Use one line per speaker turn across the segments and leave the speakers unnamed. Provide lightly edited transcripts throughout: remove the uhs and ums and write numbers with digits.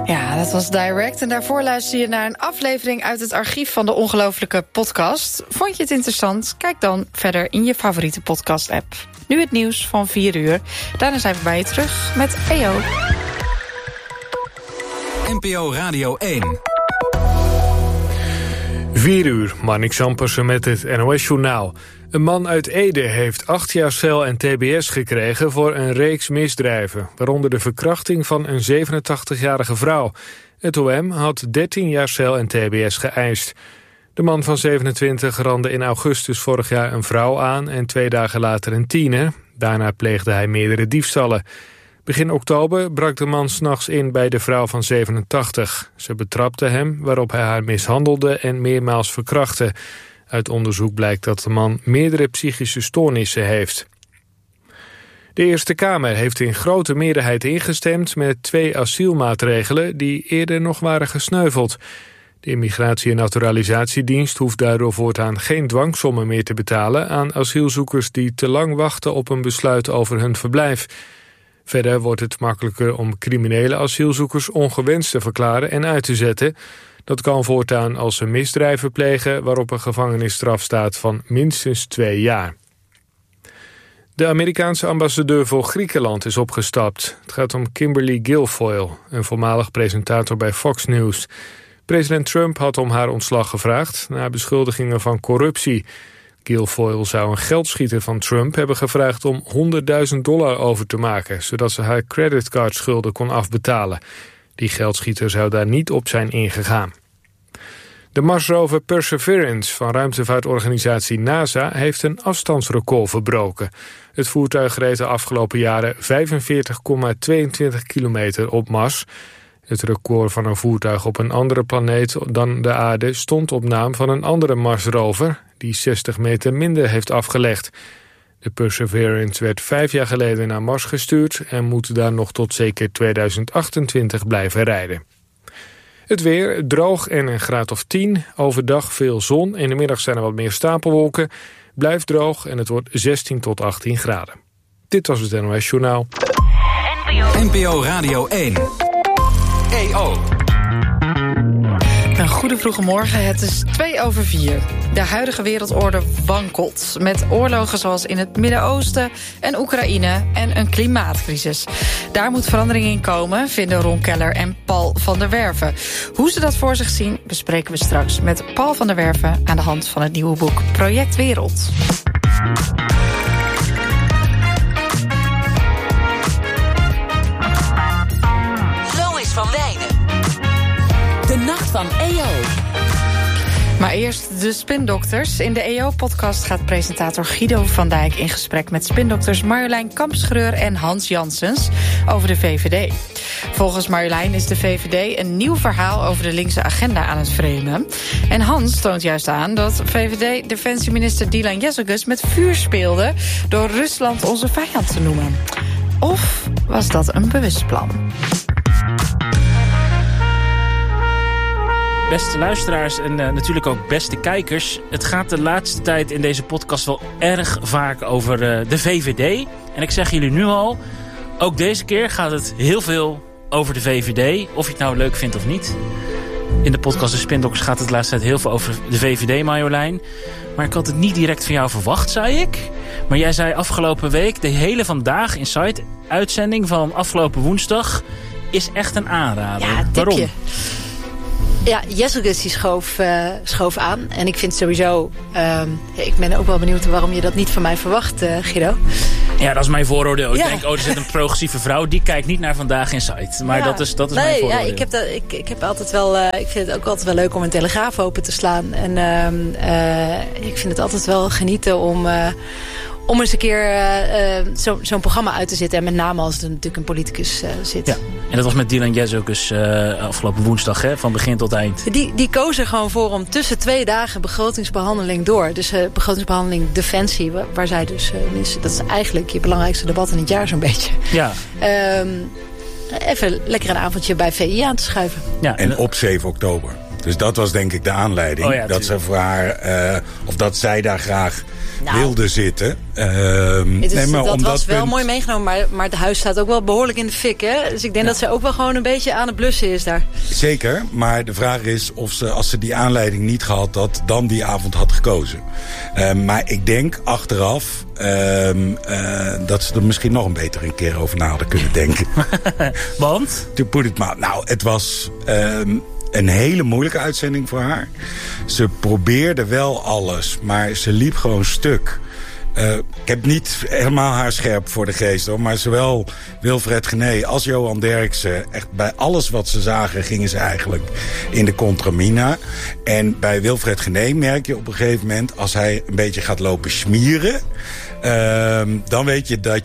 Ja, dat was Direct. En daarvoor luister je naar een aflevering uit het archief van de Ongelofelijke podcast. Vond je het interessant? Kijk dan verder in je favoriete podcast-app. Nu het nieuws van 4 uur. Daarna zijn we bij je terug met EO.
NPO Radio 1.
4 uur, Marnik Zampersen met het NOS-journaal. Een man uit Ede heeft 8 jaar cel en tbs gekregen voor een reeks misdrijven, waaronder de verkrachting van een 87-jarige vrouw. Het OM had 13 jaar cel en tbs geëist. De man van 27 randde in augustus vorig jaar een vrouw aan en 2 dagen later een tiener. Daarna pleegde hij meerdere diefstallen. Begin oktober brak de man 's nachts in bij de vrouw van 87. Ze betrapte hem, waarop hij haar mishandelde en meermaals verkrachtte. Uit onderzoek blijkt dat de man meerdere psychische stoornissen heeft. De Eerste Kamer heeft in grote meerderheid ingestemd met 2 asielmaatregelen die eerder nog waren gesneuveld. De Immigratie- en Naturalisatiedienst hoeft daardoor voortaan geen dwangsommen meer te betalen aan asielzoekers die te lang wachten op een besluit over hun verblijf. Verder wordt het makkelijker om criminele asielzoekers ongewenst te verklaren en uit te zetten. Dat kan voortaan als ze misdrijven plegen waarop een gevangenisstraf staat van minstens 2 jaar. De Amerikaanse ambassadeur voor Griekenland is opgestapt. Het gaat om Kimberly Guilfoyle, een voormalig presentator bij Fox News. President Trump had om haar ontslag gevraagd na beschuldigingen van corruptie. Guilfoyle zou een geldschieter van Trump hebben gevraagd om $100.000 over te maken, zodat ze haar creditcardschulden kon afbetalen. Die geldschieter zou daar niet op zijn ingegaan. De Marsrover Perseverance van ruimtevaartorganisatie NASA heeft een afstandsrecord verbroken. Het voertuig reed de afgelopen jaren 45,22 kilometer op Mars. Het record van een voertuig op een andere planeet dan de aarde stond op naam van een andere Marsrover die 60 meter minder heeft afgelegd. De Perseverance werd 5 jaar geleden naar Mars gestuurd en moet daar nog tot zeker 2028 blijven rijden. Het weer, droog en een graad of 10. Overdag veel zon. In de middag zijn er wat meer stapelwolken. Blijft droog en het wordt 16 tot 18 graden. Dit was het NOS Journaal.
NPO Radio 1. EO.
Een goede vroege morgen, het is 2:04. De huidige wereldorde wankelt. Met oorlogen zoals in het Midden-Oosten en Oekraïne en een klimaatcrisis. Daar moet verandering in komen, vinden Ron Keller en Paul van der Werven. Hoe ze dat voor zich zien, bespreken we straks met Paul van der Werven aan de hand van het nieuwe boek Project Wereld.
Lois van Wijnen. De nacht van EO.
Maar eerst de Spindokters. In de EO-podcast gaat presentator Guido van Dijk in gesprek met spindokters Marjolein Kampschreur en Hans Janssens over de VVD. Volgens Marjolein is de VVD een nieuw verhaal over de linkse agenda aan het framen. En Hans toont juist aan dat VVD-defensieminister Dylan Jezielkus met vuur speelde door Rusland onze vijand te noemen. Of was dat een bewust plan?
Beste luisteraars en natuurlijk ook beste kijkers. Het gaat de laatste tijd in deze podcast wel erg vaak over de VVD. En ik zeg jullie nu al, ook deze keer gaat het heel veel over de VVD. Of je het nou leuk vindt of niet. In de podcast De Spindokters gaat het de laatste tijd heel veel over de VVD, Marjolein. Maar ik had het niet direct van jou verwacht, zei ik. Maar jij zei afgelopen week, de hele Vandaag Inside uitzending van afgelopen woensdag is echt een aanrader.
Ja,
waarom?
Ja, Jezielkus die schoof aan. En ik vind sowieso... ik ben ook wel benieuwd waarom je dat niet van mij verwacht, Guido.
Ja, dat is mijn vooroordeel. Ik denk, er zit een progressieve vrouw, die kijkt niet naar Vandaag Inside. Maar dat is mijn vooroordeel. Ja,
ik heb altijd wel... ik vind het ook altijd wel leuk om een Telegraaf open te slaan. En ik vind het altijd wel genieten om eens een keer zo'n programma uit te zetten. En met name als er natuurlijk een politicus zit. Ja.
En dat was met Dylan Jezielkus afgelopen woensdag, hè, van begin tot eind.
Die koos er gewoon voor om tussen 2 dagen begrotingsbehandeling door. Dus begrotingsbehandeling defensie, waar zij dus... dat is eigenlijk je belangrijkste debat in het jaar zo'n beetje.
Ja.
Even lekker een avondje bij VI aan te schuiven.
Ja, en op 7 oktober. Dus dat was denk ik de aanleiding. Dat ze voor haar, of dat zij daar graag wilde zitten.
Dat was wel mooi meegenomen, maar het huis staat ook wel behoorlijk in de fik. Hè? Dus ik denk dat ze ook wel gewoon een beetje aan het blussen is daar.
Zeker, maar de vraag is of ze, als ze die aanleiding niet gehad had, dan die avond had gekozen. Maar ik denk achteraf dat ze er misschien nog een beter een keer over na hadden kunnen denken.
Want?
To put it mildly. Nou, het was een hele moeilijke uitzending voor haar. Ze probeerde wel alles, maar ze liep gewoon stuk. Ik heb niet helemaal haar scherp voor de geest, hoor. Maar zowel Wilfred Genee als Johan Derksen, echt bij alles wat ze zagen, gingen ze eigenlijk in de contramina. En bij Wilfred Genee merk je op een gegeven moment, als hij een beetje gaat lopen smieren, dan weet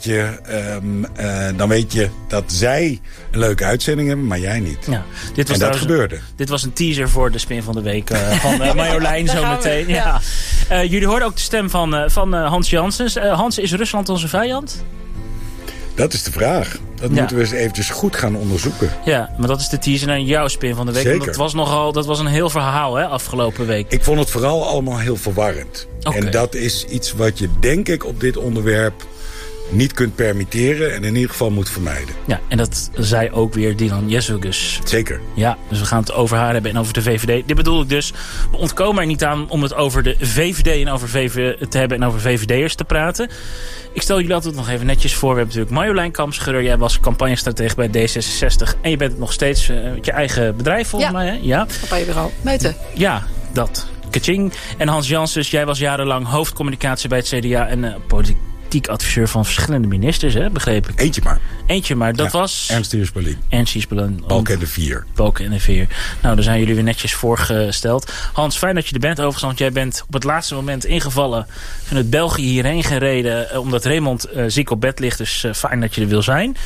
je dat zij een leuke uitzending hebben, maar jij niet. Ja, en dat gebeurde.
Dit was een teaser voor de spin van de week van Marjolein zo meteen. Ja. Jullie hoorden ook de stem van Hans Janssens. Hans, is Rusland onze vijand?
Dat is de vraag. Dat moeten we eens eventjes goed gaan onderzoeken.
Ja, maar dat is de teaser naar jouw spin van de week.
Zeker.
Dat was een heel verhaal, hè, afgelopen week.
Ik vond het vooral allemaal heel verwarrend. Okay. En dat is iets wat je, denk ik, op dit onderwerp niet kunt permitteren en in ieder geval moet vermijden.
Ja, en dat zei ook weer Dilan Jezugus.
Zeker.
Ja, dus we gaan het over haar hebben en over de VVD. Dit bedoel ik dus. We ontkomen er niet aan om het over de VVD en over te hebben en over VVD'ers te praten. Ik stel jullie altijd nog even netjes voor. We hebben natuurlijk Marjolein Kampschreur. Jij was campagnestratege bij D66. En je bent nog steeds met je eigen bedrijf volgens mij. Hè? Ja,
campagnebureau Meuten.
Ja, dat. Kaching. En Hans Janssens, jij was jarenlang hoofdcommunicatie bij het CDA en politiek adviseur van verschillende ministers, hè, begreep ik. Eentje maar. Dat was
Ernst Hiersberlin.
Balken en de Veer. Nou, daar zijn jullie weer netjes voorgesteld. Hans, fijn dat je er bent overigens, want jij bent op het laatste moment ingevallen vanuit België hierheen gereden, omdat Raymond ziek op bed ligt. Dus fijn dat je er wil zijn.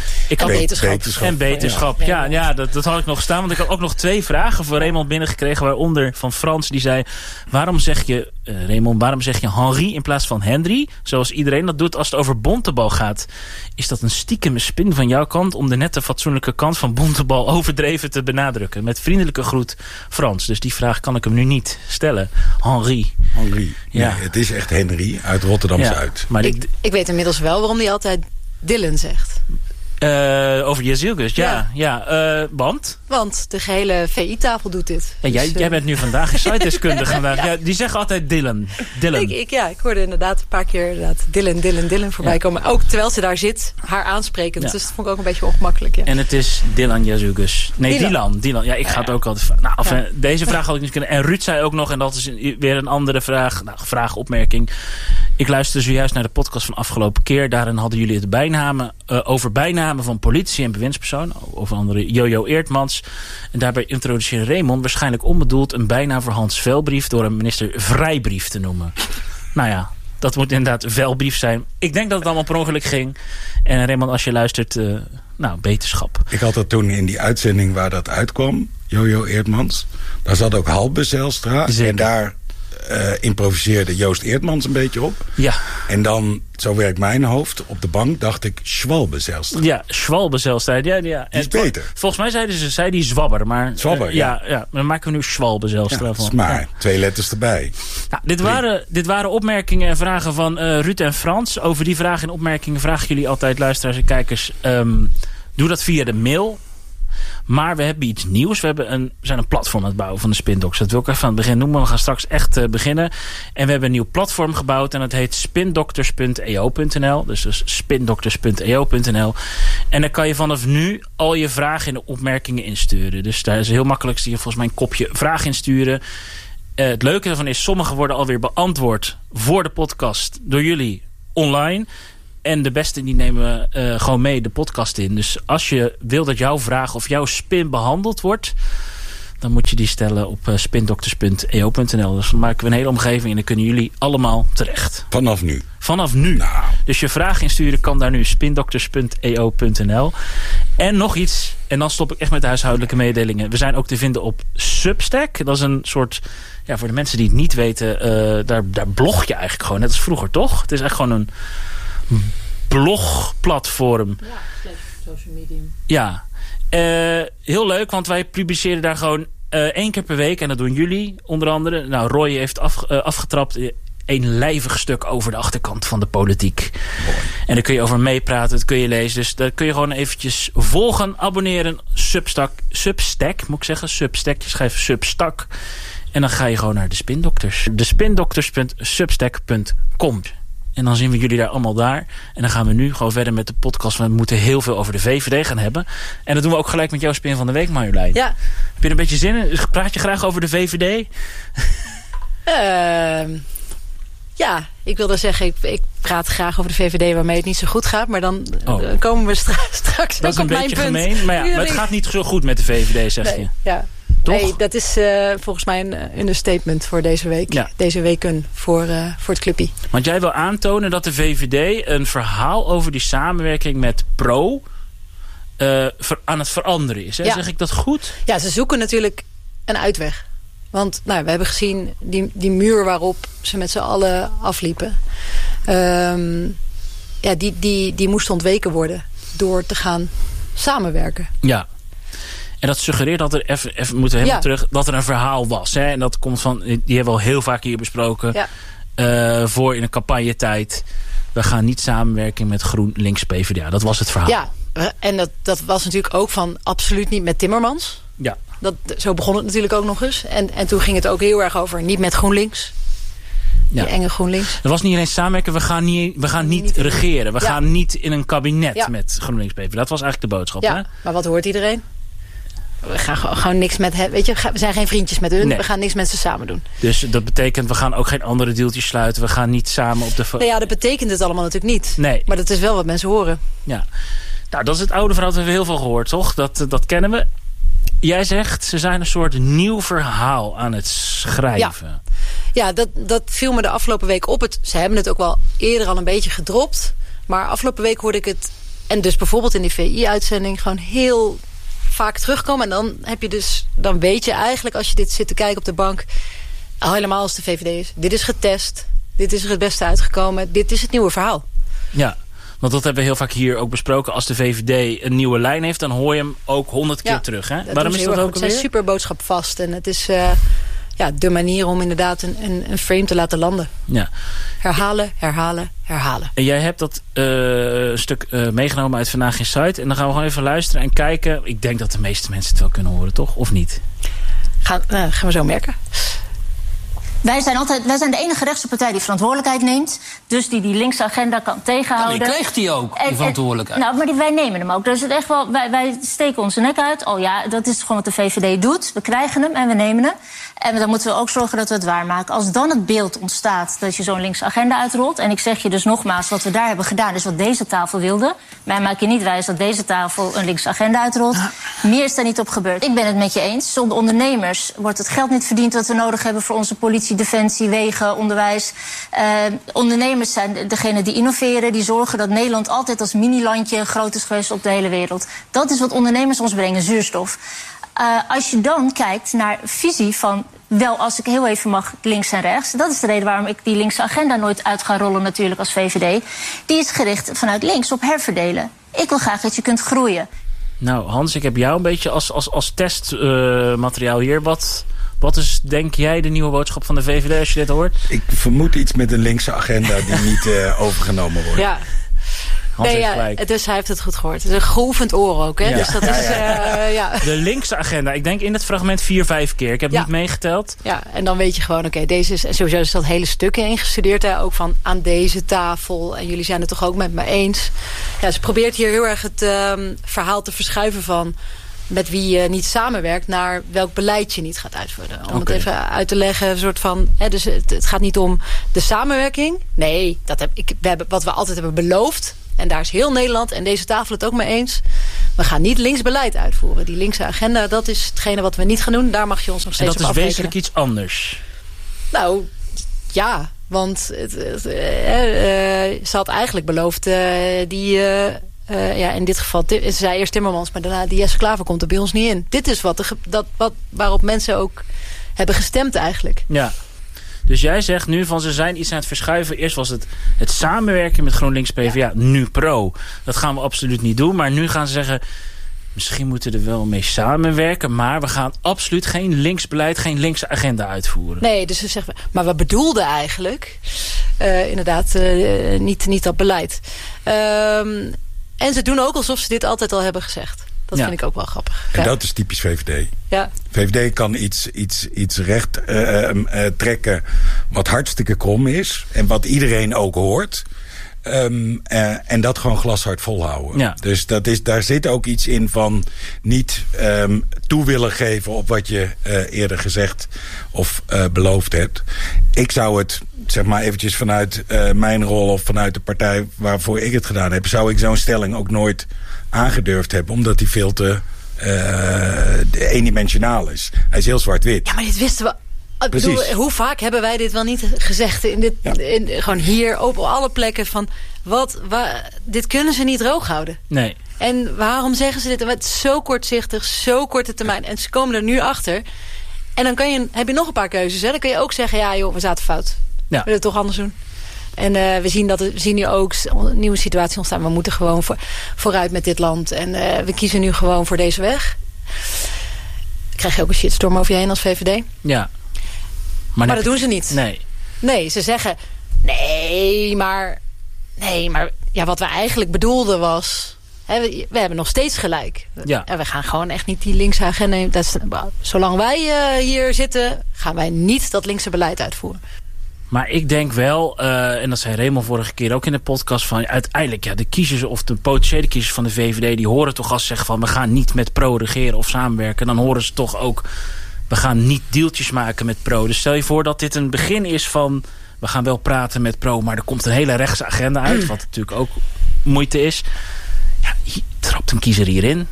En beterschap. Ja, dat had ik nog staan. Want ik had ook nog 2 vragen voor Raymond binnengekregen. Waaronder van Frans. Die zei, waarom zeg je Henri in plaats van Henry? Zoals iedereen dat doet als het over Bontebal gaat. Is dat een stiekeme spin van jouw kant om de nette fatsoenlijke kant van Bontebal overdreven te benadrukken? Met vriendelijke groet Frans. Dus die vraag kan ik hem nu niet stellen. Henri.
Ja. Nee, het is echt Henry uit Rotterdam-Zuid.
Maar ik weet inmiddels wel waarom hij altijd Dylan zegt.
Over Jezielgus, want?
Want de gehele VI-tafel doet dit.
Ja, dus, jij bent nu vandaag een site-deskundige vandaag. Ja, die zeggen altijd Dylan.
Ik hoorde inderdaad een paar keer Dylan voorbij komen. Ook terwijl ze daar zit, haar aansprekend. Ja. Dus dat vond ik ook een beetje ongemakkelijk. Ja.
En het is Dylan Jezielgus. Nee, Dylan. Ja, ik ga het ook altijd... Deze vraag had ik niet kunnen... En Ruud zei ook nog, en dat is weer een andere vraag, opmerking. Ik luisterde zojuist naar de podcast van afgelopen keer. Daarin hadden jullie het over bijnamen van politie en bewindspersoon. Over andere Jojo Eertmans. En daarbij introduceerde Raymond waarschijnlijk onbedoeld een bijnaam voor Hans Velbrief door een minister Vrijbrief te noemen. Nou ja, dat moet inderdaad Velbrief zijn. Ik denk dat het allemaal per ongeluk ging. En Raymond, als je luistert, beterschap.
Ik had dat toen in die uitzending waar dat uitkwam, Jojo Eertmans. Daar zat ook Halbe Zijlstra. En daar improviseerde Joost Eertmans een beetje op. Ja. En dan, zo werkt mijn hoofd, op de bank dacht ik Schwalbe Zijlstra.
Ja, Schwalbe Zijlstra. Ja.
Die is beter.
Volgens mij zei die Zwabber. Maar,
Zwabber,
ja. Maar dan maken we nu Schwalbe Zijlstra van.
Maar 2 letters erbij.
Nou, dit waren opmerkingen en vragen van Ruud en Frans. Over die vragen en opmerkingen vragen jullie altijd, luisteraars en kijkers. Doe dat via de mail. Maar we hebben iets nieuws. We zijn een platform aan het bouwen van de Spindokters. Dat wil ik even aan het begin noemen. We gaan straks echt beginnen. En we hebben een nieuw platform gebouwd. En dat heet spindokters.eo.nl. Dus spindokters.eo.nl. En dan kan je vanaf nu al je vragen en de opmerkingen insturen. Dus daar is heel makkelijk. Zie je volgens mij een kopje vraag insturen. Het leuke ervan is, sommige worden alweer beantwoord voor de podcast door jullie online. En de beste die nemen we gewoon mee de podcast in. Dus als je wil dat jouw vraag of jouw spin behandeld wordt, dan moet je die stellen op spindokters.eo.nl. Dus dan maken we een hele omgeving en dan kunnen jullie allemaal terecht. Vanaf nu. Nou. Dus je vraag insturen kan daar nu spindokters.eo.nl. En nog iets, en dan stop ik echt met de huishoudelijke mededelingen. We zijn ook te vinden op Substack. Dat is een soort, voor de mensen die het niet weten, daar blog je eigenlijk gewoon. Net als vroeger, toch? Het is echt gewoon een blogplatform.
Ja, social medium.
Ja. Heel leuk, want wij publiceren daar gewoon 1 keer per week, en dat doen jullie onder andere. Nou, Roy heeft afgetrapt een lijvig stuk over de achterkant van de politiek. Mooi. En daar kun je over meepraten, dat kun je lezen. Dus daar kun je gewoon eventjes volgen, abonneren. Substack, moet ik zeggen. Substack, je schrijft Substack. En dan ga je gewoon naar de Spindokters. Despindokters.substack.com. En dan zien we jullie daar allemaal daar. En dan gaan we nu gewoon verder met de podcast. We moeten heel veel over de VVD gaan hebben. En dat doen we ook gelijk met jouw spin van de week, Marjolein. Ja. Heb je er een beetje zin in? Praat je graag over de VVD?
Ja, ik wilde zeggen, ik praat graag over de VVD waarmee het niet zo goed gaat. Maar dan komen we straks
dat is een beetje gemeen. Maar ja, maar het gaat niet zo goed met de VVD, zeg je.
Ja. Toch? Nee, dat is volgens mij een understatement voor deze week. Ja. Deze weken voor het clubje.
Want jij wil aantonen dat de VVD een verhaal over die samenwerking met Pro aan het veranderen is. Hè? Ja. Zeg ik dat goed?
Ja, ze zoeken natuurlijk een uitweg. Want we hebben gezien die muur waarop ze met z'n allen afliepen. Die moest ontweken worden door te gaan samenwerken.
Ja. En dat suggereert dat er even moeten helemaal terug, dat er een verhaal was. Hè? En dat komt van, die hebben we al heel vaak hier besproken. Ja. Voor in een campagnetijd. We gaan niet samenwerken met GroenLinks PvdA. Dat was het verhaal. Ja,
en dat was natuurlijk ook van absoluut niet met Timmermans. Ja. Zo begon het natuurlijk ook nog eens. En toen ging het ook heel erg over niet met GroenLinks. Die enge GroenLinks.
Er was niet alleen samenwerken, we gaan niet regeren. We gaan niet in een kabinet met GroenLinks PvdA. Dat was eigenlijk de boodschap.
Ja,
hè?
Maar wat hoort iedereen? We gaan gewoon niks met hen. Weet je, we zijn geen vriendjes met hun. Nee. We gaan niks met ze samen doen.
Dus dat betekent, we gaan ook geen andere deeltjes sluiten. We gaan niet samen op de...
dat betekent het allemaal natuurlijk niet. Nee. Maar dat is wel wat mensen horen.
Ja. Nou, dat is het oude verhaal. Dat hebben we heel veel gehoord, toch? Dat kennen we. Jij zegt, ze zijn een soort nieuw verhaal aan het schrijven.
Ja, dat viel me de afgelopen week op. Ze hebben het ook wel eerder al een beetje gedropt. Maar afgelopen week hoorde ik het... En dus bijvoorbeeld in die VI-uitzending gewoon heel vaak terugkomen. En dan weet je eigenlijk, als je dit zit te kijken op de bank... helemaal als de VVD is. Dit is getest. Dit is er het beste uitgekomen. Dit is het nieuwe verhaal.
Ja. Want dat hebben we heel vaak hier ook besproken. Als de VVD een nieuwe lijn heeft, dan hoor je hem ook 100 keer terug. Hè? Waarom is dat ook alweer?
Het is super boodschapvast. En het is de manier om inderdaad een frame te laten landen. Ja. Herhalen, herhalen, herhalen.
En jij hebt dat stuk meegenomen uit Vandaag in Site. En dan gaan we gewoon even luisteren en kijken. Ik denk dat de meeste mensen het wel kunnen horen, toch? Of niet?
Gaan we zo merken.
Wij zijn de enige rechtse partij die verantwoordelijkheid neemt. Dus die linkse agenda kan tegenhouden.
Ja, die krijgt die ook, die verantwoordelijkheid.
Maar wij nemen hem ook. Dus het echt wel, wij steken onze nek uit. Oh ja, dat is gewoon wat de VVD doet. We krijgen hem en we nemen hem. En dan moeten we ook zorgen dat we het waarmaken. Als dan het beeld ontstaat dat je zo'n linkse agenda uitrolt... en ik zeg je dus nogmaals, wat we daar hebben gedaan... is wat deze tafel wilde. Mij maak je niet wijs dat deze tafel een linkse agenda uitrolt. Meer is daar niet op gebeurd. Ik ben het met je eens. Zonder ondernemers wordt het geld niet verdiend... wat we nodig hebben voor onze politie, defensie, wegen, onderwijs. Ondernemers zijn degene die innoveren... die zorgen dat Nederland altijd als minilandje groot is geweest op de hele wereld. Dat is wat ondernemers ons brengen, zuurstof. Als je dan kijkt naar visie van... wel, als ik heel even mag, links en rechts. Dat is de reden waarom ik die linkse agenda nooit uit ga rollen natuurlijk als VVD. Die is gericht vanuit links op herverdelen. Ik wil graag dat je kunt groeien.
Nou, Hans, ik heb jou een beetje als testmateriaal hier. Wat is, denk jij, de nieuwe boodschap van de VVD als je dit hoort?
Ik vermoed iets met een linkse agenda die niet overgenomen wordt.
Ja. Dus hij heeft het goed gehoord. Het is een geoefend oor ook, hè? Ja. Dus dat is,
De linkse agenda. Ik denk in het fragment 4-5 keer. Ik heb niet meegeteld.
Ja, en dan weet je gewoon, deze is... En sowieso is dat hele stuk ingestudeerd, hè? Ook van aan deze tafel. En jullie zijn het toch ook met me eens. Ja, ze probeert hier heel erg het verhaal te verschuiven van... met wie je niet samenwerkt, naar welk beleid je niet gaat uitvoeren. Om het even uit te leggen, een soort van... dus het gaat niet om de samenwerking. Nee, wat we altijd hebben beloofd... en daar is heel Nederland en deze tafel het ook mee eens... we gaan niet links beleid uitvoeren. Die linkse agenda, dat is hetgene wat we niet gaan doen. Daar mag je ons nog steeds op afrekenen.
En dat is wezenlijk iets anders?
Nou, ja. Want ze had eigenlijk beloofd in dit geval, ze zei eerst Timmermans, maar daarna die Jesse Klaver komt er bij ons niet in. Dit is waarop mensen ook hebben gestemd eigenlijk.
Ja. Dus jij zegt nu van ze zijn iets aan het verschuiven. Eerst was het samenwerken met GroenLinks PvdA, nu Pro. Dat gaan we absoluut niet doen. Maar nu gaan ze zeggen, misschien moeten we er wel mee samenwerken, maar we gaan absoluut geen linksbeleid, geen linkse agenda uitvoeren.
Nee, dus ze zeggen, maar we bedoelden eigenlijk inderdaad niet dat beleid. En ze doen ook alsof ze dit altijd al hebben gezegd. Dat vind ik ook wel grappig.
En dat is typisch VVD.
Ja.
VVD kan iets recht trekken wat hartstikke krom is. En wat iedereen ook hoort. En dat gewoon glashard volhouden. Ja. Dus daar zit ook iets in van niet toe willen geven op wat je eerder gezegd of beloofd hebt. Ik zou het, zeg maar eventjes vanuit mijn rol of vanuit de partij waarvoor ik het gedaan heb, zou ik zo'n stelling ook nooit aangedurfd hebben, omdat die veel te eendimensionaal is. Hij is heel zwart-wit.
Ja, maar dit wisten we. Ik bedoel, hoe vaak hebben wij dit wel niet gezegd gewoon hier op alle plekken van dit kunnen ze niet droog houden.
Nee.
En waarom zeggen ze dit? Het is zo kortzichtig, zo korte termijn. En ze komen er nu achter. En dan heb je nog een paar keuzes. Hè? Dan kun je ook zeggen, ja joh, we zaten fout. We willen het toch anders doen. En we zien nu ook een nieuwe situatie ontstaan. We moeten gewoon vooruit met dit land. En we kiezen nu gewoon voor deze weg. Dan krijg je ook een shitstorm over je heen als VVD.
Ja.
Maar dat doen ze niet. Nee, ze zeggen, nee, maar ja, wat we eigenlijk bedoelden was, we hebben nog steeds gelijk. Ja. En we gaan gewoon echt niet die linkse agenda. Zolang wij hier zitten, gaan wij niet dat linkse beleid uitvoeren.
Maar ik denk wel, en dat zei Raymond vorige keer ook in de podcast, van uiteindelijk, de kiezers of de potentiële kiezers van de VVD, die horen toch als ze zeggen van we gaan niet met Pro regeren of samenwerken. Dan horen ze toch ook, we gaan niet deeltjes maken met Pro. Dus stel je voor dat dit een begin is van, we gaan wel praten met Pro, maar er komt een hele rechtse agenda uit, wat natuurlijk ook moeite is. Ja, trapt een kiezer hierin?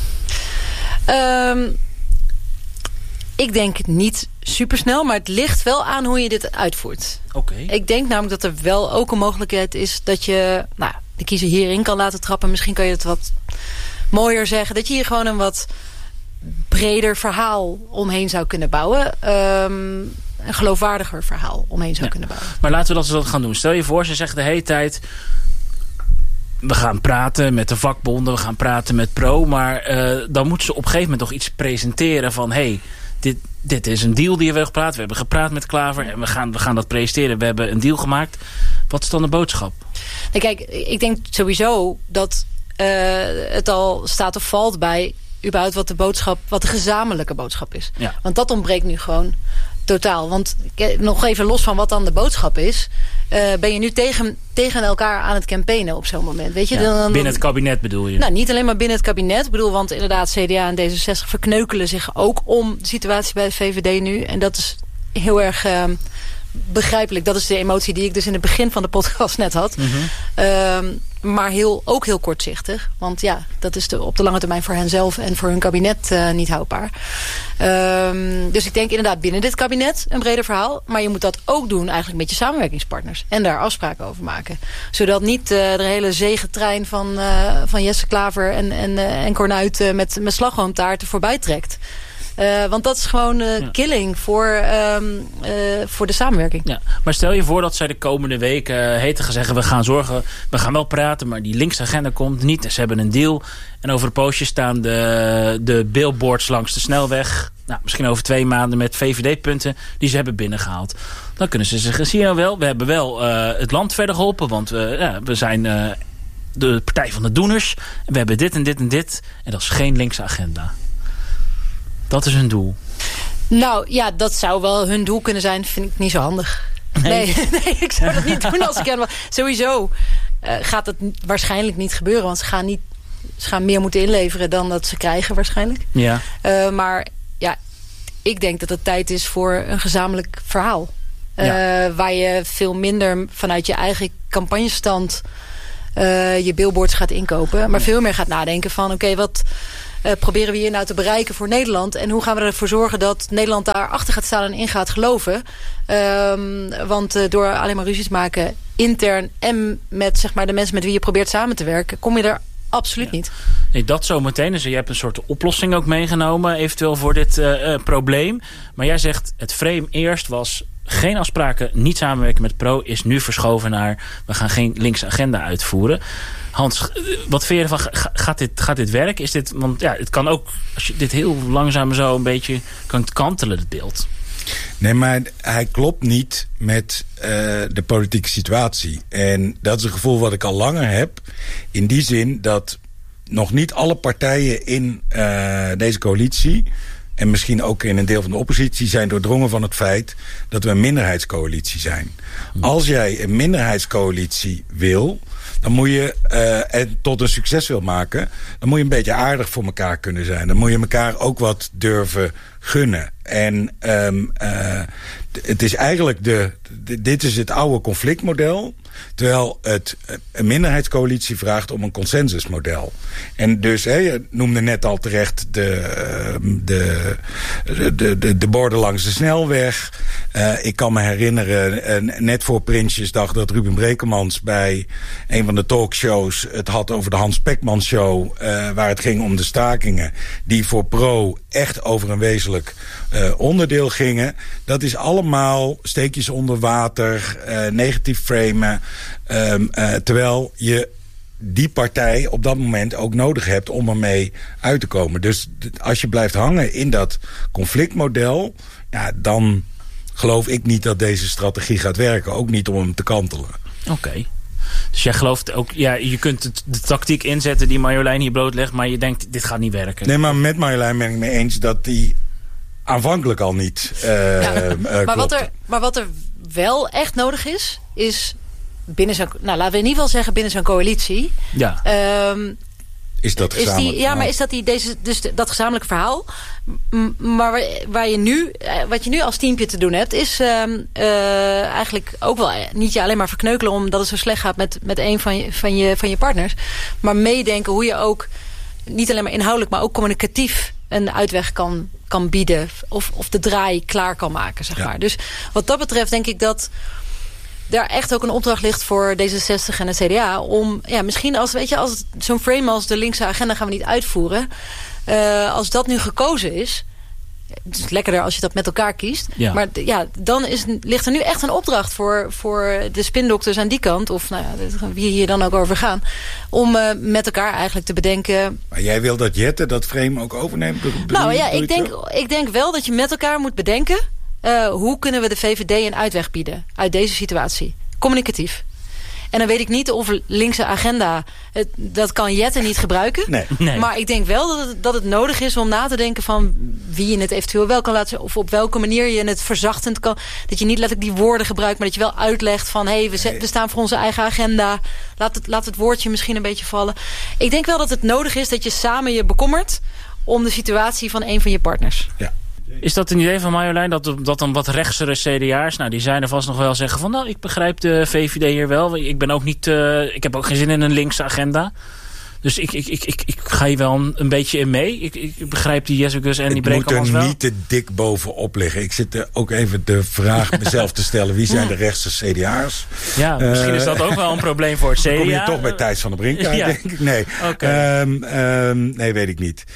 Ik denk niet supersnel, maar het ligt wel aan hoe je dit uitvoert.
Okay.
Ik denk namelijk dat er wel ook een mogelijkheid is dat je de kiezer hierin kan laten trappen. Misschien kan je het wat mooier zeggen. Dat je hier gewoon een wat breder verhaal omheen zou kunnen bouwen. Een geloofwaardiger verhaal omheen zou kunnen bouwen.
Maar laten we dat gaan doen. Stel je voor, ze zeggen de hele tijd, we gaan praten met de vakbonden, we gaan praten met Pro. Maar dan moeten ze op een gegeven moment toch iets presenteren van, dit is een deal die we hebben gepraat. We hebben gepraat met Klaver en we gaan dat presenteren. We hebben een deal gemaakt. Wat is dan de boodschap?
Nee, kijk, ik denk sowieso dat het al staat of valt bij überhaupt wat de gezamenlijke boodschap is. Ja. Want dat ontbreekt nu gewoon totaal. Want nog even los van wat dan de boodschap is, ben je nu tegen elkaar aan het campaignen op zo'n moment. Weet je?
Ja, binnen het kabinet bedoel je?
Nou, niet alleen maar binnen het kabinet. Ik bedoel, want inderdaad, CDA en D66 verkneukelen zich ook om de situatie bij de VVD nu. En dat is heel erg begrijpelijk. Dat is de emotie die ik dus in het begin van de podcast net had. Mm-hmm. Maar ook heel kortzichtig. Want ja, dat is op de lange termijn voor hen zelf en voor hun kabinet niet houdbaar. Dus ik denk inderdaad binnen dit kabinet een breder verhaal. Maar je moet dat ook doen eigenlijk met je samenwerkingspartners. En daar afspraken over maken. Zodat niet de hele zegetrein van Jesse Klaver en Cornuit met slagroomtaarten voorbij trekt. Want dat is gewoon killing voor de samenwerking. Ja,
maar stel je voor dat zij de komende weken gaan zeggen, we gaan wel praten, maar die linkse agenda komt niet. Ze hebben een deal. En over het poosje staan de billboards langs de snelweg. Nou, misschien over 2 maanden met VVD-punten die ze hebben binnengehaald. Dan kunnen ze zeggen, zie je wel, we hebben wel het land verder geholpen. Want we zijn de partij van de doeners. En we hebben dit en dit en dit. En dat is geen linkse agenda. Dat is hun doel. Nou
ja, dat zou wel hun doel kunnen zijn. Vind ik niet zo handig. Nee, ik zou dat niet doen als ik helemaal. Sowieso gaat het waarschijnlijk niet gebeuren. Want ze gaan meer moeten inleveren dan dat ze krijgen waarschijnlijk. Ja. Maar ja, ik denk dat het tijd is voor een gezamenlijk verhaal. Waar je veel minder vanuit je eigen campagnestand je billboards gaat inkopen. Maar veel meer gaat nadenken van oké, wat proberen we hier nou te bereiken voor Nederland? En hoe gaan we ervoor zorgen dat Nederland daarachter gaat staan en in gaat geloven? Want door alleen maar ruzies maken intern en met zeg maar de mensen met wie je probeert samen te werken, kom je er absoluut niet.
Nee, dat zo meteen. Dus je hebt een soort oplossing ook meegenomen, eventueel voor dit probleem. Maar jij zegt, het frame eerst was geen afspraken, niet samenwerken met Pro... is nu verschoven naar... we gaan geen linkse agenda uitvoeren. Hans, wat vind je ervan? Gaat dit werken? Is dit, want ja, het kan ook... als je dit heel langzaam zo een beetje kan kantelen, het beeld.
Nee, maar hij klopt niet met de politieke situatie. En dat is een gevoel wat ik al langer heb. In die zin dat nog niet alle partijen in deze coalitie... en misschien ook in een deel van de oppositie... zijn doordrongen van het feit dat we een minderheidscoalitie zijn. Als jij een minderheidscoalitie wil... dan moet je, en tot een succes wil maken... dan moet je een beetje aardig voor elkaar kunnen zijn. Dan moet je elkaar ook wat durven gunnen. En het is eigenlijk dit is het oude conflictmodel... terwijl het een minderheidscoalitie vraagt om een consensusmodel. En dus, je noemde net al terecht de borden langs de snelweg. Ik kan me herinneren, net voor Prinsjesdag... dat Ruben Brekemans bij een van de talkshows... het had over de Hans Pekman Show... waar het ging om de stakingen... die voor Pro echt over een wezenlijk onderdeel gingen. Dat is allemaal steekjes onder water, negatief framen... terwijl je die partij op dat moment ook nodig hebt om ermee uit te komen. Dus als je blijft hangen in dat conflictmodel... ja, dan geloof ik niet dat deze strategie gaat werken. Ook niet om hem te kantelen.
Oké. Dus jij gelooft ook... ja, je kunt de tactiek inzetten die Marjolein hier blootlegt... maar je denkt, dit gaat niet werken.
Nee, maar met Marjolein ben ik mee eens dat die aanvankelijk al niet
maar wat er wel echt nodig is binnen zo'n... nou, laten we in ieder geval zeggen binnen zo'n coalitie...
Ja.
Is dat gezamenlijk?
Maar is dat dat gezamenlijke verhaal? Maar waar je nu, wat je nu als teampje te doen hebt... is eigenlijk ook wel niet je alleen maar verkneukelen... omdat het zo slecht gaat met een van je partners. Maar meedenken hoe je ook... niet alleen maar inhoudelijk, maar ook communicatief... een uitweg kan bieden. Of de draai klaar kan maken, zeg maar. Dus wat dat betreft denk ik dat... daar echt ook een opdracht ligt voor D66 en het CDA... om misschien als zo'n frame als de linkse agenda gaan we niet uitvoeren... als dat nu gekozen is... het is lekkerder als je dat met elkaar kiest... maar dan ligt er nu echt een opdracht voor de spindokters aan die kant... of wie hier dan ook over gaan... om met elkaar eigenlijk te bedenken...
Maar jij wil dat Jette dat frame ook overneemt?
Ik denk wel dat je met elkaar moet bedenken... hoe kunnen we de VVD een uitweg bieden uit deze situatie? Communicatief. En dan weet ik niet of linkse agenda... dat kan Jette niet gebruiken. Nee. Maar ik denk wel dat het nodig is om na te denken... van wie je het eventueel wel kan laten zien... of op welke manier je het verzachtend kan... dat je niet letterlijk die woorden gebruikt... maar dat je wel uitlegt van... we staan voor onze eigen agenda. Laat het woordje misschien een beetje vallen. Ik denk wel dat het nodig is dat je samen je bekommert... om de situatie van een van je partners.
Ja.
Is dat een idee van Marjolein dat dan wat rechtsere CDA's... nou, die zijn er vast nog wel zeggen van... nou, ik begrijp de VVD hier wel. Ik ben ook niet... ik heb ook geen zin in een linkse agenda. Dus ik ga hier wel een beetje in mee. Ik begrijp die Jessicus en die Brekemans wel.
Het moet er niet te dik bovenop liggen. Ik zit er ook even de vraag mezelf te stellen... wie zijn de rechtse CDA's?
Ja, misschien is dat ook wel een probleem voor het CDA.
Dan kom je toch bij Thijs van der Brink uit, denk ik. Nee, nee, weet ik niet.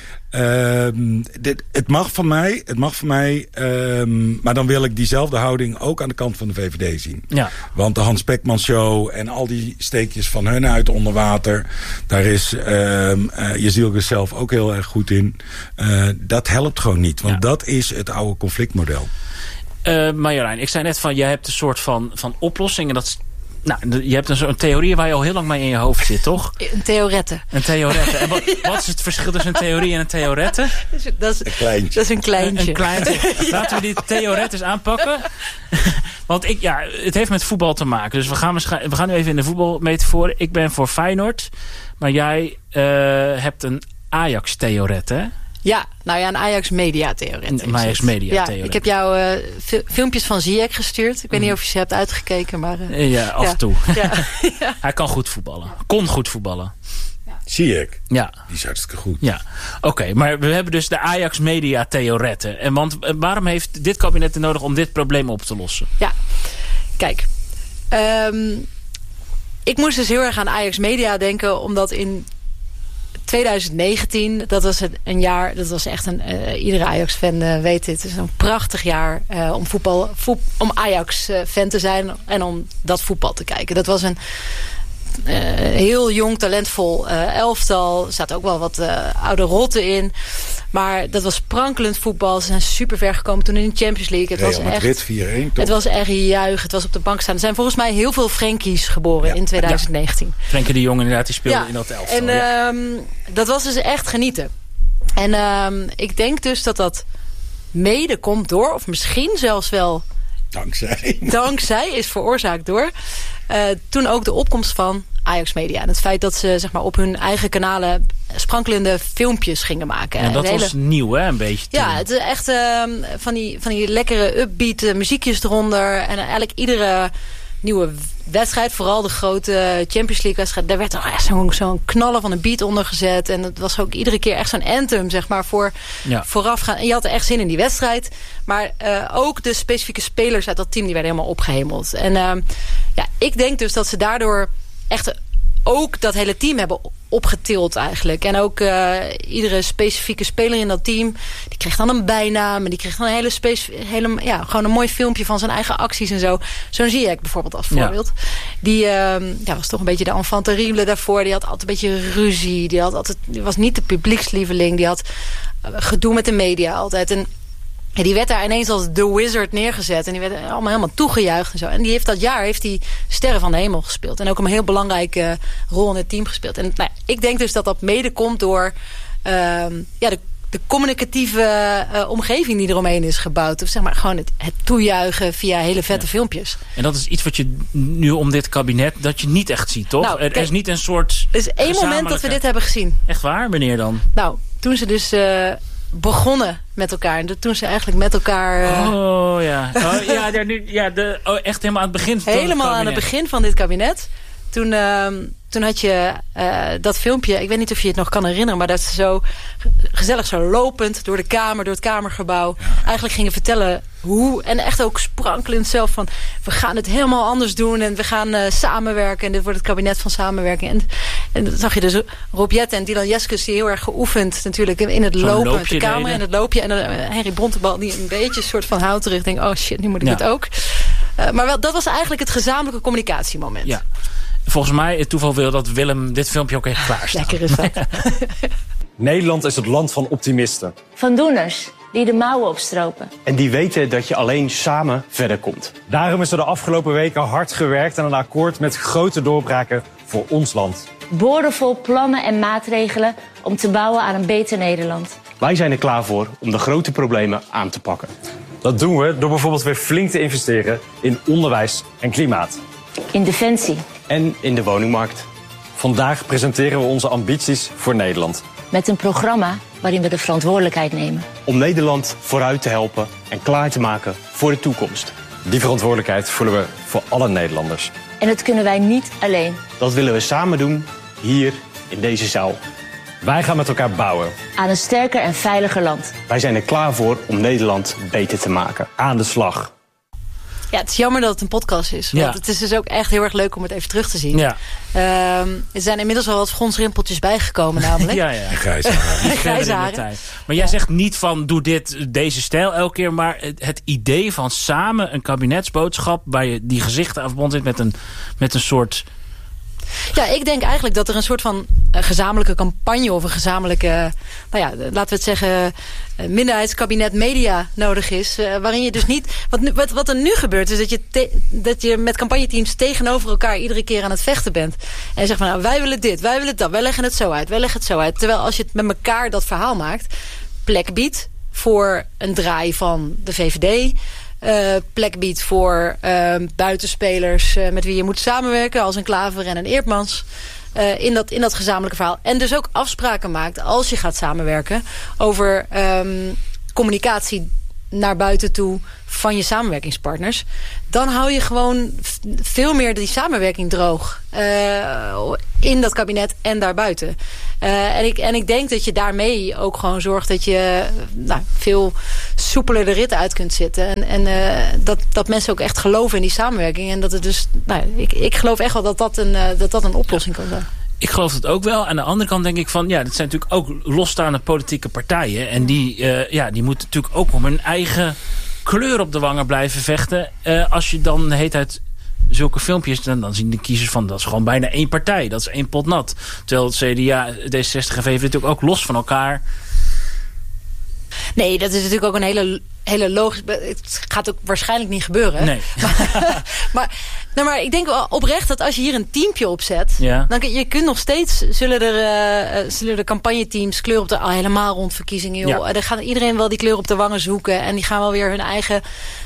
Het mag van mij, maar dan wil ik diezelfde houding ook aan de kant van de VVD zien. Ja. Want de Hans Pekman Show en al die steekjes van hun uit onder water, daar is Jezilke zelf ook heel erg goed in. Dat helpt gewoon niet, want dat is het oude conflictmodel.
Marjolein, ik zei net van, jij hebt een soort van oplossing en dat is... Nou, je hebt een theorie waar je al heel lang mee in je hoofd zit, toch?
Een theorette.
Een theorette. En wat is het verschil tussen een theorie en een theorette?
Dat is een kleintje.
Dat is een kleintje.
Een kleintje. Laten we die theorettes aanpakken. Want het heeft met voetbal te maken. Dus we gaan nu even in de voetbalmetafoor. Ik ben voor Feyenoord. Maar jij hebt een Ajax-theorette, hè?
Ja, een Ajax-media-theorie.
Een Ajax-media-theorie.
Ik heb jou filmpjes van Ziyech gestuurd. Ik weet niet of je ze hebt uitgekeken, maar...
af en toe. Ja. Hij kan goed voetballen. Kon goed voetballen.
Ziyech?
Ja.
Die is hartstikke goed.
Ja, oké. Maar we hebben dus de Ajax-media-theorette. En waarom heeft dit kabinet er nodig om dit probleem op te lossen?
Ja, kijk. Ik moest dus heel erg aan Ajax-media denken, omdat in 2019, dat was een jaar, dat was echt iedere Ajax-fan weet dit. Het is een prachtig jaar om Ajax-fan te zijn en om dat voetbal te kijken. Dat was een heel jong, talentvol elftal. Er zaten ook wel wat oude rotten in. Maar dat was sprankelend voetbal. Ze zijn super ver gekomen toen in de Champions League. Het was
Madrid 4-1.
Het was echt juich. Het was op de bank staan. Er zijn volgens mij heel veel Frenkies geboren in 2019.
Ja. Frenkie de Jong inderdaad, die speelde in dat elftal.
En dat was dus echt genieten. En ik denk dus dat mede komt door, of misschien zelfs wel dankzij is veroorzaakt door toen ook de opkomst van Ajax Media. En het feit dat ze zeg maar, op hun eigen kanalen sprankelende filmpjes gingen maken.
En dat was nieuw, hè, een beetje.
Ja, het is echt van die lekkere upbeat muziekjes eronder. En eigenlijk iedere nieuwe wedstrijd, vooral de grote Champions League wedstrijd, daar werd er echt zo'n knallen van een beat onder gezet. En het was ook iedere keer echt zo'n anthem, zeg maar, voorafgaan. En je had er echt zin in die wedstrijd. Maar ook de specifieke spelers uit dat team, die werden helemaal opgehemeld. En ik denk dus dat ze daardoor echt ook dat hele team hebben opgetild eigenlijk. En ook iedere specifieke speler in dat team, die kreeg dan een bijnaam. En die kreeg dan een gewoon een mooi filmpje van zijn eigen acties en zo. Zo'n Ziyech bijvoorbeeld als voorbeeld. Ja. Die was toch een beetje de enfant terrible daarvoor. Die had altijd een beetje ruzie. Die was niet de publiekslieveling. Die had gedoe met de media altijd. En die werd daar ineens als The Wizard neergezet. En die werd allemaal helemaal toegejuicht en zo. En dat jaar heeft hij Sterren van de Hemel gespeeld. En ook een heel belangrijke rol in het team gespeeld. En ik denk dus dat mede komt door de communicatieve omgeving die eromheen is gebouwd. Of zeg maar gewoon het toejuichen via hele vette filmpjes. En
dat is iets wat je nu om dit kabinet, dat je niet echt ziet, toch? Nou, er is niet een soort
er is één moment dat we dit hebben gezien.
Echt waar? Wanneer dan?
Nou, toen ze dus begonnen met elkaar. En toen ze eigenlijk met elkaar
echt helemaal aan het begin van
helemaal aan het begin van dit kabinet. Toen had je dat filmpje, ik weet niet of je het nog kan herinneren, maar dat ze zo gezellig zo lopend door de Kamer, door het Kamergebouw, eigenlijk gingen vertellen hoe, en echt ook sprankelend zelf van, we gaan het helemaal anders doen en we gaan samenwerken en dit wordt het kabinet van samenwerking. En dan zag je dus Rob Jetten en Dylan Jeskes die heel erg geoefend natuurlijk in het lopen met de Kamer en het loopje. En dan Henry Bontebal die een beetje een soort van houterig denkt, oh shit, nu moet ik het ook. Maar wel, dat was eigenlijk het gezamenlijke communicatiemoment.
Ja. Volgens mij het toeval wil dat Willem dit filmpje ook echt klaar staat.
Lekker is dat.
Nederland is het land van optimisten.
Van doeners die de mouwen opstropen.
En die weten dat je alleen samen verder komt. Daarom is er de afgelopen weken hard gewerkt aan een akkoord met grote doorbraken voor ons land.
Boordevol plannen en maatregelen om te bouwen aan een beter Nederland.
Wij zijn er klaar voor om de grote problemen aan te pakken. Dat doen we door bijvoorbeeld weer flink te investeren in onderwijs en klimaat.
In defensie.
En in de woningmarkt. Vandaag presenteren we onze ambities voor Nederland.
Met een programma waarin we de verantwoordelijkheid nemen.
Om Nederland vooruit te helpen en klaar te maken voor de toekomst. Die verantwoordelijkheid voelen we voor alle Nederlanders.
En dat kunnen wij niet alleen.
Dat willen we samen doen, hier in deze zaal. Wij gaan met elkaar bouwen.
Aan een sterker en veiliger land.
Wij zijn er klaar voor om Nederland beter te maken. Aan de slag.
Ja, het is jammer dat het een podcast is. Want het is dus ook echt heel erg leuk om het even terug te zien. Ja. Er zijn inmiddels wel wat fronsrimpeltjes bijgekomen namelijk.
Ja.
Grijze haren.
Maar jij zegt niet van doe deze stijl elke keer. Maar het idee van samen een kabinetsboodschap waar je die gezichten aan verbonden zit met een soort...
Ja, ik denk eigenlijk dat er een soort van gezamenlijke campagne of een gezamenlijke, laten we het zeggen, minderheidskabinet media nodig is. Waarin je dus niet, wat er nu gebeurt is dat je met campagneteams tegenover elkaar iedere keer aan het vechten bent. En je zegt van wij willen dit, wij willen dat, wij leggen het zo uit, wij leggen het zo uit. Terwijl als je het met elkaar dat verhaal maakt, plek biedt voor een draai van de VVD... plek biedt voor buitenspelers met wie je moet samenwerken, als een Klaver en een Eerdmans, in dat gezamenlijke verhaal. En dus ook afspraken maakt als je gaat samenwerken over communicatie naar buiten toe van je samenwerkingspartners. Dan hou je gewoon veel meer die samenwerking droog in dat kabinet en daarbuiten. En ik denk dat je daarmee ook gewoon zorgt dat je veel soepeler de rit uit kunt zitten. En dat mensen ook echt geloven in die samenwerking. En dat het dus, ik geloof echt wel dat een oplossing kan zijn.
Ik geloof het ook wel. Aan de andere kant denk ik van... ja, dat zijn natuurlijk ook losstaande politieke partijen. En die moeten natuurlijk ook om hun eigen kleur op de wangen blijven vechten. Als je dan de hele tijd zulke filmpjes... Dan zien de kiezers van... dat is gewoon bijna één partij. Dat is één pot nat. Terwijl het CDA, D66 en VVD natuurlijk ook los van elkaar...
Nee, dat is natuurlijk ook een hele logisch... Het gaat ook waarschijnlijk niet gebeuren.
Nee.
Maar ik denk wel oprecht dat als je hier een teampje opzet...
Ja.
Dan je kunt nog steeds... Zullen de campagneteams kleur op de... helemaal rond verkiezingen, joh.
Ja.
Dan gaat iedereen wel die kleur op de wangen zoeken. En die gaan wel weer hun eigen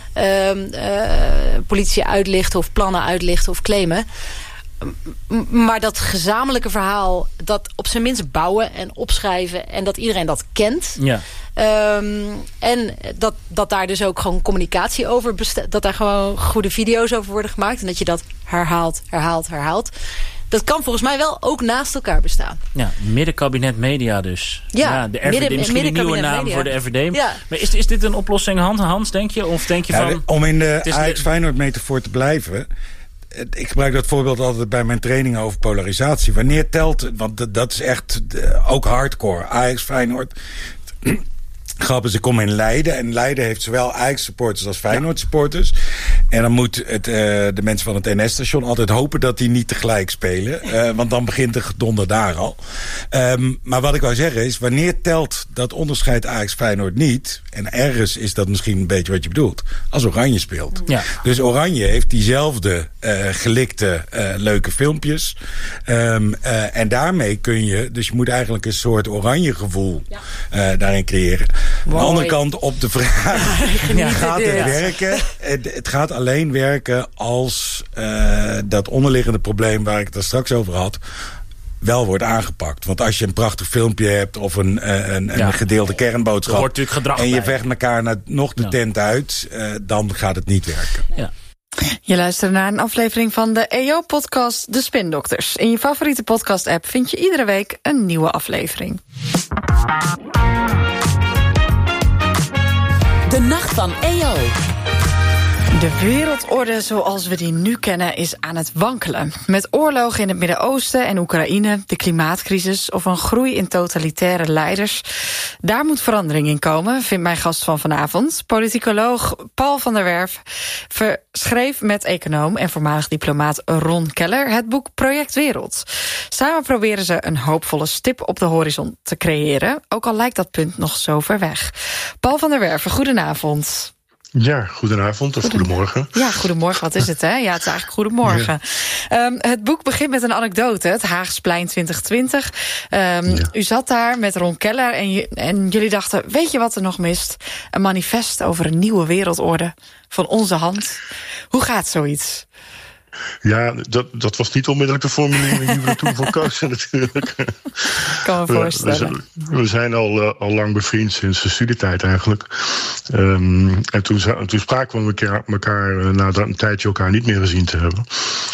politie uitlichten... of plannen uitlichten of claimen. Maar dat gezamenlijke verhaal... dat op zijn minst bouwen en opschrijven... en dat iedereen dat kent...
Ja.
En dat daar dus ook gewoon communicatie over bestaat. Dat daar gewoon goede video's over worden gemaakt. En dat je dat herhaalt. Dat kan volgens mij wel ook naast elkaar bestaan.
Ja, middenkabinet media dus.
Ja,
de RVD, misschien een nieuwe naam media. Voor de RVD.
Ja.
Maar is dit een oplossing, Hans, denk je? Of denk je van...
Om in de Ajax-Feyenoord-metafoor te blijven... Ik gebruik dat voorbeeld altijd bij mijn trainingen over polarisatie. Wanneer telt... Want dat is echt ook hardcore. Ajax-Feyenoord... Grap is, ik kom in Leiden. En Leiden heeft zowel Ajax-supporters als Feyenoord-supporters. En dan moet de mensen van het NS-station altijd hopen dat die niet tegelijk spelen. Want dan begint de gedonder daar al. Maar wat ik wou zeggen is, wanneer telt dat onderscheid Ajax-Feyenoord niet... en ergens is dat misschien een beetje wat je bedoelt... als Oranje speelt. Ja. Dus Oranje heeft diezelfde gelikte leuke filmpjes. En daarmee kun je... Dus je moet eigenlijk een soort Oranje gevoel daarin creëren. Aan de andere kant op de vraag... gaat het werken? Het gaat alleen werken als dat onderliggende probleem... waar ik het daar straks over had... wel wordt aangepakt. Want als je een prachtig filmpje hebt... of een gedeelde kernboodschap... en je vecht elkaar nog de tent uit... dan gaat het niet werken.
Ja.
Je luistert naar een aflevering van de EO-podcast De Spindokters. In je favoriete podcast-app vind je iedere week een nieuwe aflevering.
De nacht van EO.
De wereldorde zoals we die nu kennen is aan het wankelen. Met oorlogen in het Midden-Oosten en Oekraïne, de klimaatcrisis... of een groei in totalitaire leiders. Daar moet verandering in komen, vindt mijn gast van vanavond. Politicoloog Paul van der Werf schreef met econoom... en voormalig diplomaat Ron Keller het boek Project Wereld. Samen proberen ze een hoopvolle stip op de horizon te creëren... ook al lijkt dat punt nog zo ver weg. Paul van der Werf, goedenavond.
Ja, goedenavond of goedemorgen.
Ja, goedemorgen, wat is het, hè? Ja, het is eigenlijk goedemorgen. Ja. Het boek begint met een anekdote, het Haagsplein 2020. U zat daar met Ron Keller en jullie dachten... weet je wat er nog mist? Een manifest over een nieuwe wereldorde van onze hand. Hoe gaat zoiets?
Ja, dat was niet onmiddellijk de formulering die we er toen voor kozen natuurlijk.
Kan me voorstellen.
We zijn al lang bevriend sinds de studietijd eigenlijk. En toen spraken we elkaar na een tijdje elkaar niet meer gezien te hebben.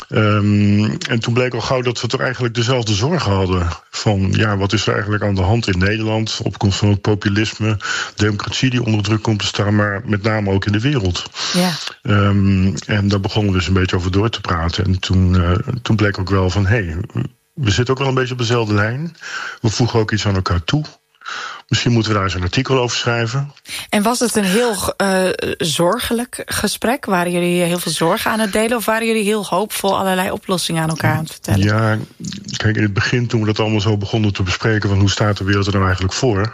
En toen bleek al gauw dat we toch eigenlijk dezelfde zorgen hadden. Van ja, wat is er eigenlijk aan de hand in Nederland? Opkomst van het populisme, democratie die onder druk komt te staan, maar met name ook in de wereld. Ja. En daar begonnen we dus een beetje over door te praten. En toen bleek ook wel van, we zitten ook wel een beetje op dezelfde lijn. We voegen ook iets aan elkaar toe. Misschien moeten we daar eens een artikel over schrijven.
En was het een heel zorgelijk gesprek? Waren jullie heel veel zorgen aan het delen? Of waren jullie heel hoopvol allerlei oplossingen aan elkaar aan het vertellen?
Ja, kijk, in het begin toen we dat allemaal zo begonnen te bespreken... van hoe staat de wereld er nou eigenlijk voor...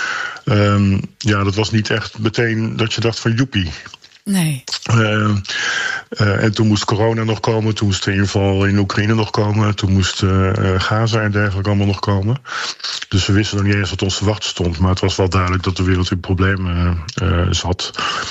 dat was niet echt meteen dat je dacht van joepie.
Nee.
En toen moest corona nog komen, toen moest de inval in Oekraïne nog komen... toen moest Gaza en dergelijke allemaal nog komen. Dus we wisten nog niet eens wat ons te wachten stond... maar het was wel duidelijk dat de wereld in problemen zat.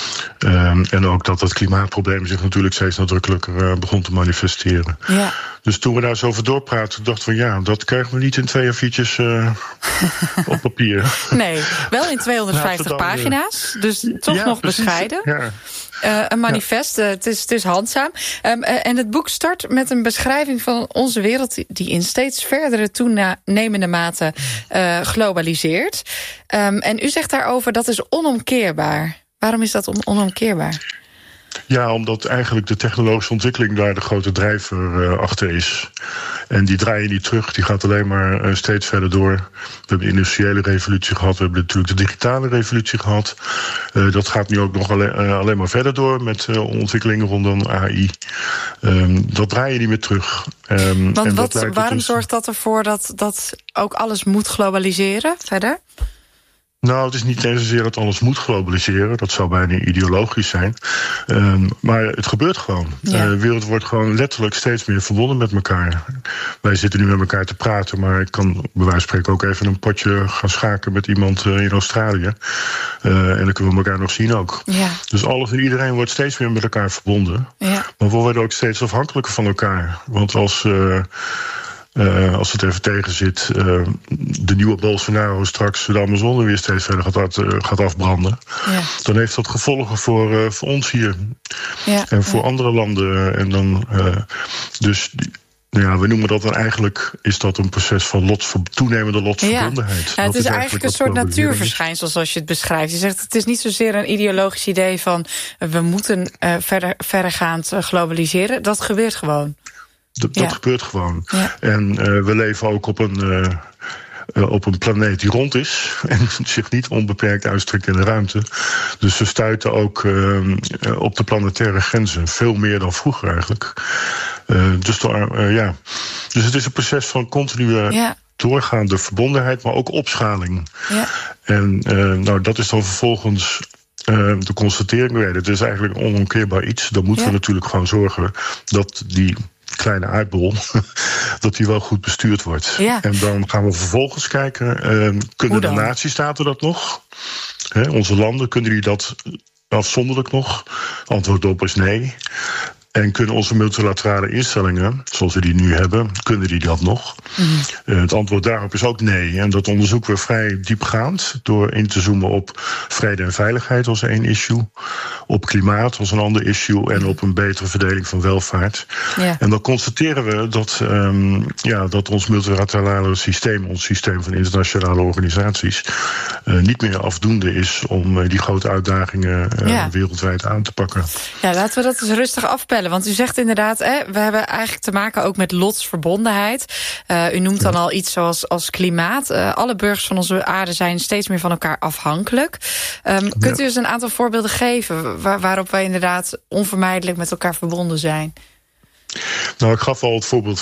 En ook dat het klimaatprobleem zich natuurlijk steeds nadrukkelijker begon te manifesteren. Ja. Dus toen we daar zo over doorpraten, dachten we... ja, dat krijgen we niet in 2 A4'tjes op papier.
Nee, wel in 250 pagina's, dus toch nog precies. Bescheiden. Ja. Een manifest, het is handzaam. En het boek start met een beschrijving van onze wereld... die in steeds verdere toenemende mate globaliseert. En u zegt daarover dat is onomkeerbaar. Waarom is dat onomkeerbaar?
Ja, omdat eigenlijk de technologische ontwikkeling daar de grote drijver achter is. En die draai je niet terug, die gaat alleen maar steeds verder door. We hebben de industriële revolutie gehad, we hebben natuurlijk de digitale revolutie gehad. Dat gaat nu ook nog alleen maar verder door met ontwikkelingen rondom AI. Dat draai je niet meer terug.
Want waarom zorgt dat ervoor dat ook alles moet globaliseren verder?
Nou, het is niet zozeer dat alles moet globaliseren. Dat zou bijna ideologisch zijn. Maar het gebeurt gewoon.
Ja.
De wereld wordt gewoon letterlijk steeds meer verbonden met elkaar. Wij zitten nu met elkaar te praten, maar ik kan bij wijze van spreken ook even een potje gaan schaken met iemand in Australië. En dan kunnen we elkaar nog zien ook.
Ja.
Dus alles en iedereen wordt steeds meer met elkaar verbonden.
Ja.
Maar we worden ook steeds afhankelijker van elkaar. Want als het even tegen zit, de nieuwe Bolsonaro straks de Amazone weer steeds verder gaat afbranden. Ja. Dan heeft dat gevolgen voor ons hier. Ja. En voor andere landen. En dan, we noemen dat dan eigenlijk, is dat een proces van toenemende lotsverbondenheid.
Ja, het is eigenlijk een soort natuurverschijnsel zoals je het beschrijft. Je zegt, het is niet zozeer een ideologisch idee van we moeten verdergaand globaliseren. Dat gebeurt gewoon.
Dat gebeurt gewoon. Ja. En we leven ook op een planeet die rond is en zich niet onbeperkt uitstrekt in de ruimte. Dus we stuiten ook op de planetaire grenzen. Veel meer dan vroeger eigenlijk. Dus het is een proces van continue doorgaande verbondenheid, maar ook opschaling. Ja. En dat is dan vervolgens de constatering. Het is eigenlijk een onomkeerbaar iets. Dan moeten we natuurlijk gewoon zorgen dat die kleine aardbol, dat die wel goed bestuurd wordt. Ja. En dan gaan we vervolgens kijken, kunnen de natiestaten dat nog? Onze landen, kunnen die dat afzonderlijk nog? Antwoord op is nee. En kunnen onze multilaterale instellingen, zoals we die nu hebben, kunnen die dat nog? Mm-hmm. Het antwoord daarop is ook nee. En dat onderzoeken we vrij diepgaand door in te zoomen op vrede en veiligheid als één issue, op klimaat als een ander issue en op een betere verdeling van welvaart. Ja. En dan constateren we dat ons multilaterale systeem, ons systeem van internationale organisaties, niet meer afdoende is om die grote uitdagingen wereldwijd aan te pakken.
Ja, laten we dat eens rustig afpellen. Want u zegt inderdaad, we hebben eigenlijk te maken ook met lotsverbondenheid. U noemt dan al iets zoals klimaat. Alle burgers van onze aarde zijn steeds meer van elkaar afhankelijk. Kunt u eens een aantal voorbeelden geven waarop wij inderdaad onvermijdelijk met elkaar verbonden zijn?
Nou, ik gaf al het voorbeeld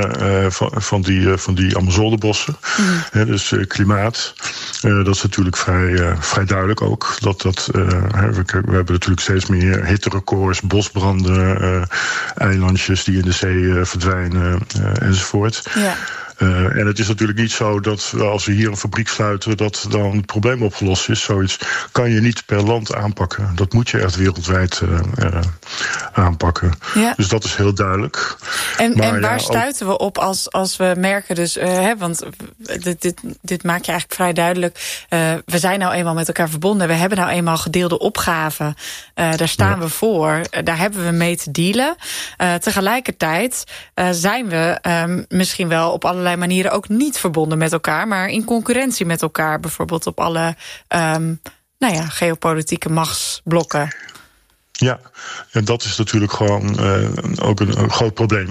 van die Amazonebossen. Mm. Dus klimaat. Dat is natuurlijk vrij duidelijk ook. We hebben natuurlijk steeds meer hitterecords, bosbranden, eilandjes die in de zee verdwijnen enzovoort. Ja. En het is natuurlijk niet zo dat als we hier een fabriek sluiten, dat dan het probleem opgelost is. Zoiets kan je niet per land aanpakken. Dat moet je echt wereldwijd aanpakken. Ja. Dus dat is heel duidelijk.
En waar stuiten we op als we merken dus, want dit maak je eigenlijk vrij duidelijk. We zijn nou eenmaal met elkaar verbonden. We hebben nou eenmaal gedeelde opgaven. Daar staan we voor. Daar hebben we mee te dealen. Tegelijkertijd zijn we misschien wel op allerlei manieren ook niet verbonden met elkaar, maar in concurrentie met elkaar. Bijvoorbeeld op alle geopolitieke machtsblokken.
Ja, en dat is natuurlijk gewoon ook een groot probleem.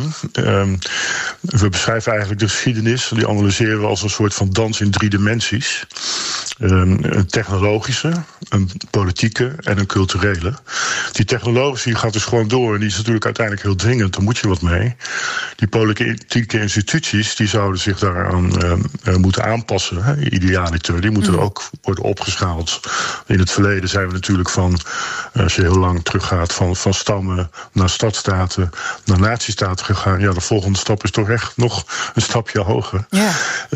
We beschrijven eigenlijk de geschiedenis, die analyseren we als een soort van dans in 3 dimensies. Een technologische, een politieke en een culturele. Die technologische gaat dus gewoon door en die is natuurlijk uiteindelijk heel dringend, daar moet je wat mee. Die politieke instituties die zouden zich daaraan moeten aanpassen, idealiter. Die moeten ook worden opgeschaald. In het verleden zijn we natuurlijk als je heel lang teruggaat, van stammen naar stadstaten, naar natiestaten gegaan. Ja, de volgende stap is toch echt nog een stapje hoger. Ja.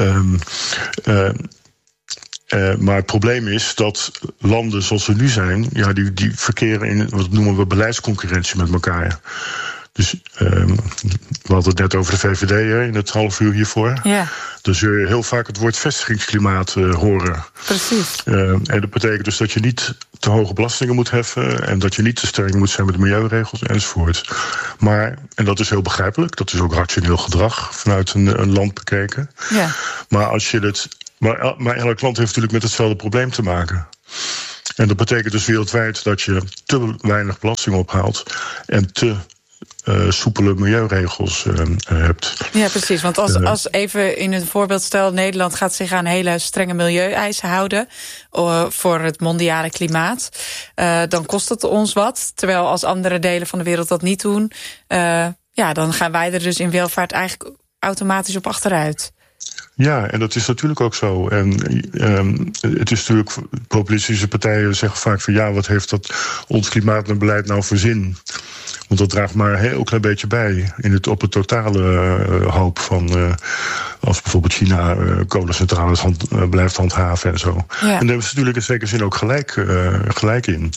Maar het probleem is dat landen zoals we nu zijn, die verkeren in wat noemen we beleidsconcurrentie met elkaar. Dus we hadden het net over de VVD in het half uur hiervoor. Ja. Dan zul je heel vaak het woord vestigingsklimaat horen.
Precies.
En dat betekent dus dat je niet te hoge belastingen moet heffen en dat je niet te streng moet zijn met de milieuregels enzovoort. Maar, en dat is heel begrijpelijk, dat is ook rationeel gedrag vanuit een land bekeken. Ja. Maar elk land heeft natuurlijk met hetzelfde probleem te maken. En dat betekent dus wereldwijd dat je te weinig belasting ophaalt en te soepele milieuregels hebt.
Ja, precies. Want als even in het voorbeeld stel, Nederland gaat zich aan hele strenge milieueisen houden voor het mondiale klimaat, dan kost het ons wat. Terwijl als andere delen van de wereld dat niet doen, dan gaan wij er dus in welvaart eigenlijk automatisch op achteruit.
Ja, en dat is natuurlijk ook zo. En het is natuurlijk, populistische partijen zeggen vaak van ja, wat heeft dat ons klimaatbeleid nou voor zin? Want dat draagt maar een heel klein beetje bij op het totale hoop van als bijvoorbeeld China kolencentrales blijft handhaven en zo. Ja. En daar hebben ze natuurlijk in zekere zin ook gelijk in.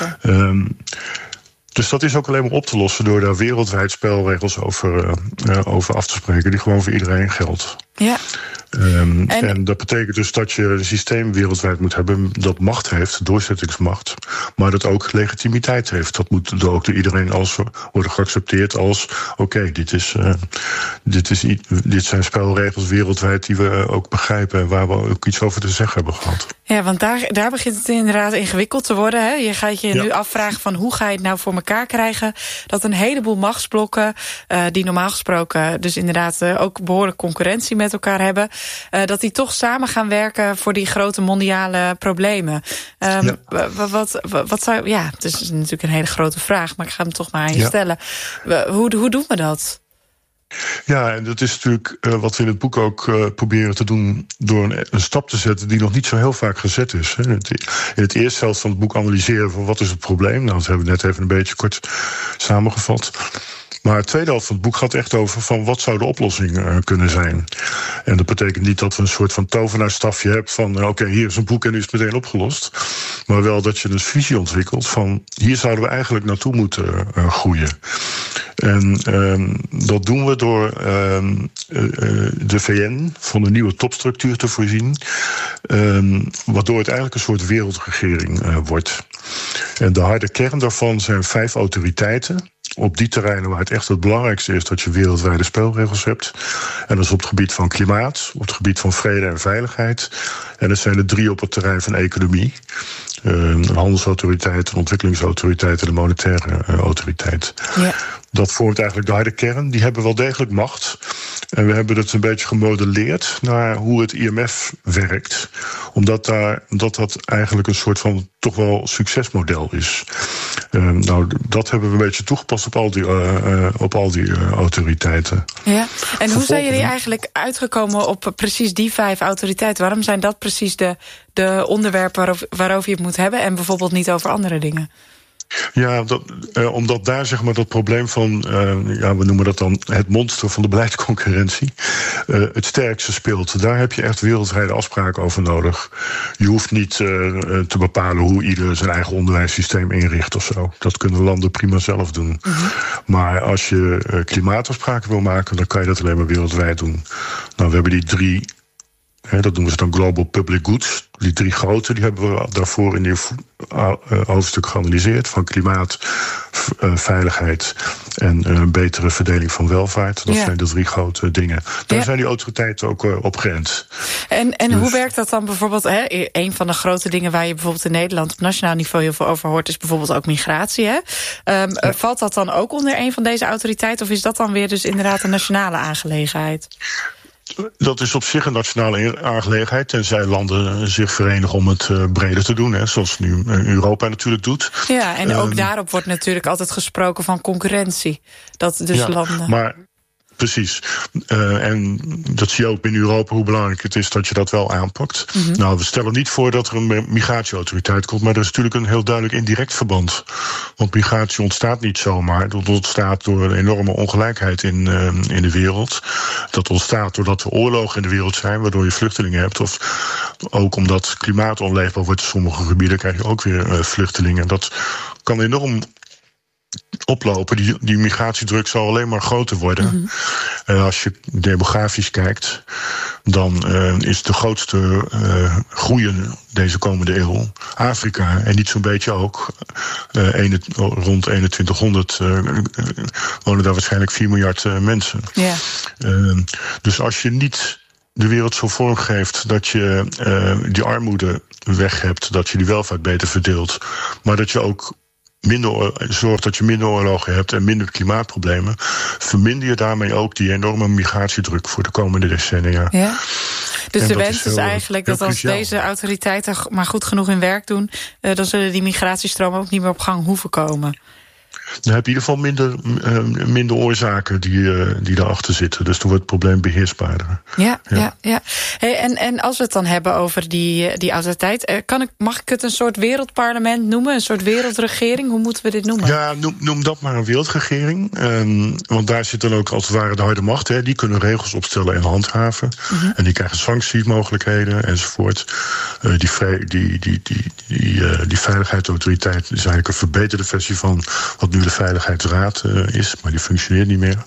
Dus dat is ook alleen maar op te lossen door daar wereldwijd spelregels over af te spreken die gewoon voor iedereen geldt. Ja. En dat betekent dus dat je een systeem wereldwijd moet hebben dat macht heeft, doorzettingsmacht, maar dat ook legitimiteit heeft. Dat moet ook door iedereen worden geaccepteerd als oké, dit zijn spelregels wereldwijd die we ook begrijpen en waar we ook iets over te zeggen hebben gehad.
Ja, want daar begint het inderdaad ingewikkeld te worden. Hè? Je gaat je nu afvragen van hoe ga je het nou voor elkaar krijgen dat een heleboel machtsblokken die normaal gesproken dus inderdaad ook behoorlijk concurrentie met elkaar hebben, dat die toch samen gaan werken voor die grote mondiale problemen. Wat zou... Ja, het is natuurlijk een hele grote vraag, maar ik ga hem toch maar aan je stellen. Hoe doen we dat?
Ja, en dat is natuurlijk wat we in het boek ook proberen te doen door een stap te zetten die nog niet zo heel vaak gezet is. In het eerste helft van het boek analyseren van wat is het probleem. Nou, dat hebben we net even een beetje kort samengevat. Maar het tweede helft van het boek gaat echt over van wat zou de oplossing kunnen zijn. En dat betekent niet dat we een soort van tovenaarstafje hebben van oké, hier is een boek en nu is het meteen opgelost. Maar wel dat je een visie ontwikkelt van hier zouden we eigenlijk naartoe moeten groeien. En dat doen we door de VN van een nieuwe topstructuur te voorzien, waardoor het eigenlijk een soort wereldregering wordt. En de harde kern daarvan zijn 5 autoriteiten op die terreinen waar het echt het belangrijkste is dat je wereldwijde spelregels hebt. En dat is op het gebied van klimaat, op het gebied van vrede en veiligheid. En dat zijn er 3 op het terrein van economie. Een handelsautoriteit, een ontwikkelingsautoriteit en een monetaire autoriteit. Ja. Dat vormt eigenlijk de harde kern. Die hebben wel degelijk macht. En we hebben het een beetje gemodelleerd naar hoe het IMF werkt. Omdat dat eigenlijk een soort van toch wel succesmodel is. Dat hebben we een beetje toegepast op al die autoriteiten. Ja.
En hoe zijn jullie eigenlijk uitgekomen op precies die 5 autoriteiten? Waarom zijn dat precies de onderwerpen waarover je het moet hebben en bijvoorbeeld niet over andere dingen?
Ja, omdat daar zeg maar dat probleem van, we noemen dat dan het monster van de beleidsconcurrentie, het sterkste speelt. Daar heb je echt wereldwijde afspraken over nodig. Je hoeft niet te bepalen hoe ieder zijn eigen onderwijssysteem inricht of zo. Dat kunnen landen prima zelf doen. Mm-hmm. Maar als je klimaatafspraken wil maken, dan kan je dat alleen maar wereldwijd doen. Nou, we hebben die 3... dat noemen ze dan Global Public Goods. Die 3 grote, die hebben we daarvoor in die hoofdstuk geanalyseerd. Van klimaat, veiligheid en een betere verdeling van welvaart. Dat zijn de 3 grote dingen. Daar zijn die autoriteiten ook op geënt.
En dus, hoe werkt dat dan bijvoorbeeld? Een van de grote dingen waar je bijvoorbeeld in Nederland op nationaal niveau heel veel over hoort, is bijvoorbeeld ook migratie. Valt dat dan ook onder een van deze autoriteiten? Of is dat dan weer dus inderdaad een nationale aangelegenheid?
Dat is op zich een nationale aangelegenheid, tenzij landen zich verenigen om het breder te doen, zoals nu Europa natuurlijk doet.
Ja, en ook daarop wordt natuurlijk altijd gesproken van concurrentie. Dat dus landen... Maar
precies. En dat zie je ook binnen Europa hoe belangrijk het is dat je dat wel aanpakt. Mm-hmm. Nou, we stellen niet voor dat er een migratieautoriteit komt, maar er is natuurlijk een heel duidelijk indirect verband. Want migratie ontstaat niet zomaar. Dat ontstaat door een enorme ongelijkheid in de wereld. Dat ontstaat doordat er oorlogen in de wereld zijn, waardoor je vluchtelingen hebt. Of ook omdat klimaat onleefbaar wordt in sommige gebieden, krijg je ook weer vluchtelingen. Dat kan enorm oplopen. Die migratiedruk zal alleen maar groter worden. Mm-hmm. Als je demografisch kijkt, dan is de grootste groeien deze komende eeuw Afrika. En niet zo'n beetje ook. Rond 2100 wonen daar waarschijnlijk 4 miljard mensen. Yeah. Dus als je niet de wereld zo vormgeeft dat je die armoede weg hebt, dat je die welvaart beter verdeelt, maar dat je ook zorgt dat je minder oorlogen hebt en minder klimaatproblemen, verminder je daarmee ook die enorme migratiedruk voor de komende decennia.
Ja. Dus
en
de wens is eigenlijk dat als deze autoriteiten maar goed genoeg hun werk doen, dan zullen die migratiestromen ook niet meer op gang hoeven komen.
Dan heb je in ieder geval minder oorzaken die daarachter zitten. Dus dan wordt het probleem beheersbaarder.
Ja. Hey, en als we het dan hebben over die autoriteit, mag ik het een soort wereldparlement noemen? Een soort wereldregering? Hoe moeten we dit noemen?
Ja, noem dat maar een wereldregering. Want daar zit dan ook als het ware de harde macht. Hè. Die kunnen regels opstellen en handhaven. Mm-hmm. En die krijgen sanctiemogelijkheden enzovoort. Die veiligheidsautoriteit is eigenlijk een verbeterde versie van wat nu de Veiligheidsraad is, maar die functioneert niet meer.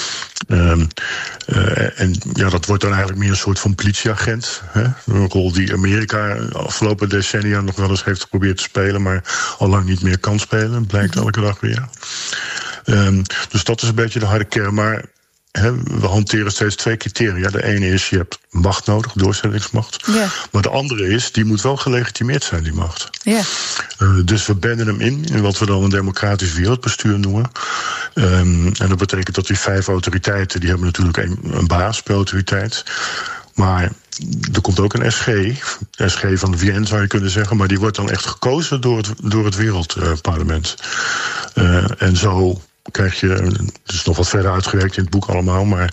En dat wordt dan eigenlijk meer een soort van politieagent. Hè? Een rol die Amerika de afgelopen decennia nog wel eens heeft geprobeerd te spelen, maar al lang niet meer kan spelen, blijkt elke dag weer. Dus dat is een beetje de harde kern. Maar we hanteren steeds 2 criteria. De ene is, je hebt macht nodig, doorzettingsmacht. Yeah. Maar de andere is, die moet wel gelegitimeerd zijn, die macht. Yeah. Dus we bennen hem in wat we dan een democratisch wereldbestuur noemen. En dat betekent dat die 5 autoriteiten, die hebben natuurlijk een baas per autoriteit. Maar er komt ook een SG van de VN zou je kunnen zeggen, maar die wordt dan echt gekozen door het wereldparlement. En zo krijg je, het is nog wat verder uitgewerkt in het boek allemaal, maar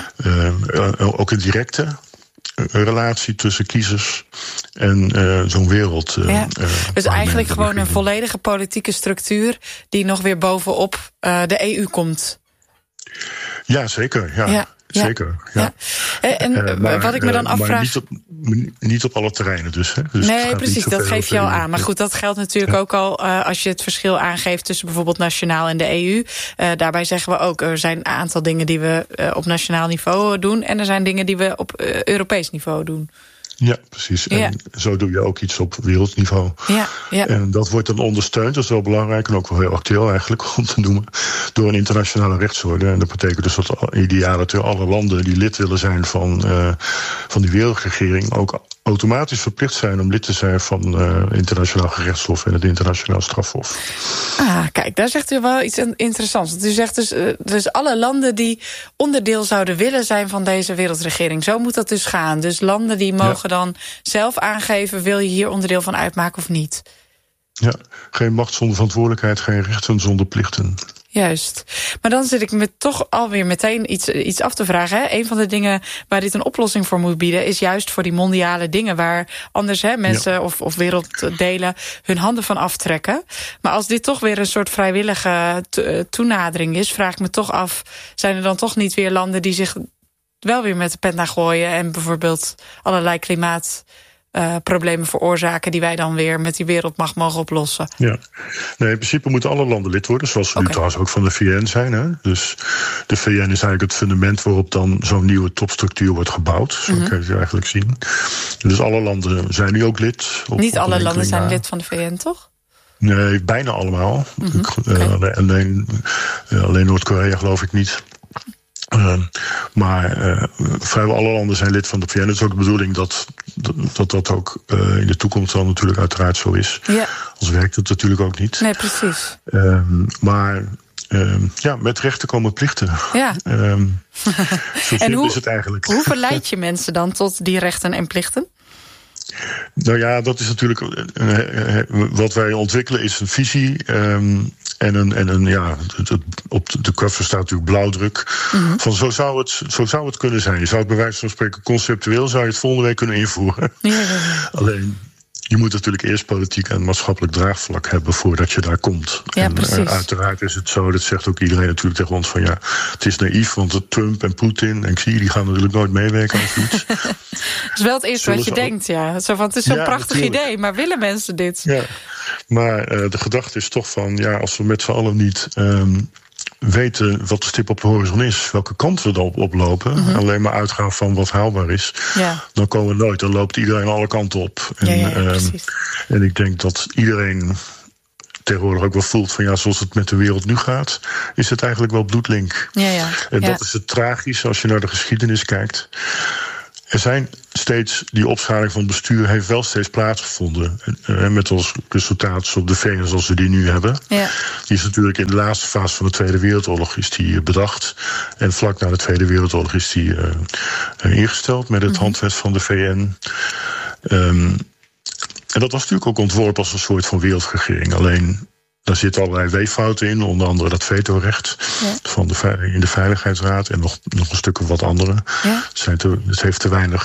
ook een directe relatie tussen kiezers en zo'n wereld.
Dus eigenlijk gewoon een volledige politieke structuur die nog weer bovenop de EU komt.
Ja, zeker. Ja. Zeker, ja.
En wat ik me dan afvraag,
niet op alle terreinen dus. Hè? Dus
nee, precies, dat geef je al aan. Maar goed, dat geldt natuurlijk ook al als je het verschil aangeeft tussen bijvoorbeeld nationaal en de EU. Daarbij zeggen we ook, er zijn een aantal dingen die we op nationaal niveau doen en er zijn dingen die we op Europees niveau doen.
Ja, precies. En zo doe je ook iets op wereldniveau. Ja. En dat wordt dan ondersteund, dat is wel belangrijk en ook wel heel actueel eigenlijk om te noemen, door een internationale rechtsorde. En dat betekent dus dat idealen alle landen die lid willen zijn van die wereldregering ook automatisch verplicht zijn om lid te zijn van het internationaal gerechtshof en het internationaal strafhof.
Kijk, daar zegt u wel iets interessants. U zegt dus alle landen die onderdeel zouden willen zijn van deze wereldregering. Zo moet dat dus gaan. Dus landen die mogen dan zelf aangeven, wil je hier onderdeel van uitmaken of niet?
Ja, geen macht zonder verantwoordelijkheid, geen rechten zonder plichten.
Juist. Maar dan zit ik me toch alweer meteen iets af te vragen. Hè? Een van de dingen waar dit een oplossing voor moet bieden is juist voor die mondiale dingen waar anders mensen of werelddelen hun handen van aftrekken. Maar als dit toch weer een soort vrijwillige toenadering is, vraag ik me toch af, zijn er dan toch niet weer landen die zich wel weer met de pen naar gooien en bijvoorbeeld allerlei klimaatproblemen veroorzaken die wij dan weer met die wereldmacht mogen oplossen?
Ja, nee, in principe moeten alle landen lid worden, zoals ze nu trouwens ook van de VN zijn. Hè? Dus de VN is eigenlijk het fundament waarop dan zo'n nieuwe topstructuur wordt gebouwd. Zo kan je het eigenlijk zien. Dus alle landen zijn nu ook lid.
Niet alle landen zijn lid van de VN, toch?
Nee, bijna allemaal. Alleen Noord-Korea geloof ik niet. Maar vrijwel alle landen zijn lid van de VN. Het is ook de bedoeling dat ook in de toekomst dan natuurlijk uiteraard zo is. Ja. Anders werkt het natuurlijk ook niet.
Nee, precies.
Maar met rechten komen plichten.
Ja.
Zo simpel is het eigenlijk.
Hoe verleid je mensen dan tot die rechten en plichten?
Nou ja, dat is natuurlijk wat wij ontwikkelen is een visie op de cover staat natuurlijk blauwdruk. Mm-hmm. Van zo zou het kunnen zijn. Je zou het bij wijze van spreken conceptueel zou je het volgende week kunnen invoeren. Ja. Alleen je moet natuurlijk eerst politiek en maatschappelijk draagvlak hebben voordat je daar komt.
Ja,
en uiteraard is het zo, dat zegt ook iedereen natuurlijk tegen ons van het is naïef, want Trump en Poetin en Xi die gaan natuurlijk nooit meewerken aan iets.
Dat is wel het eerste wat je denkt, Zo van, het is zo'n prachtig idee, maar willen mensen dit?
Ja, maar de gedachte is toch van, als we met z'n allen niet weten wat de stip op de horizon is, welke kant we dan oplopen, alleen maar uitgaan van wat haalbaar is, dan komen we nooit. Dan loopt iedereen alle kanten op. En ik denk dat iedereen tegenwoordig ook wel voelt van zoals het met de wereld nu gaat, is het eigenlijk wel bloedlink. En dat is het tragische als je naar de geschiedenis kijkt. Er zijn die opschaling van het bestuur heeft wel steeds plaatsgevonden. Met als resultaat op de VN zoals we die nu hebben. Ja. Die is natuurlijk in de laatste fase van de Tweede Wereldoorlog is die bedacht. En vlak na de Tweede Wereldoorlog is die ingesteld met het handvest van de VN. En dat was natuurlijk ook ontworpen als een soort van wereldregering. Alleen, daar zitten allerlei weeffouten in. Onder andere dat vetorecht in de Veiligheidsraad. En nog een stuk of wat andere. Ja. Het heeft te weinig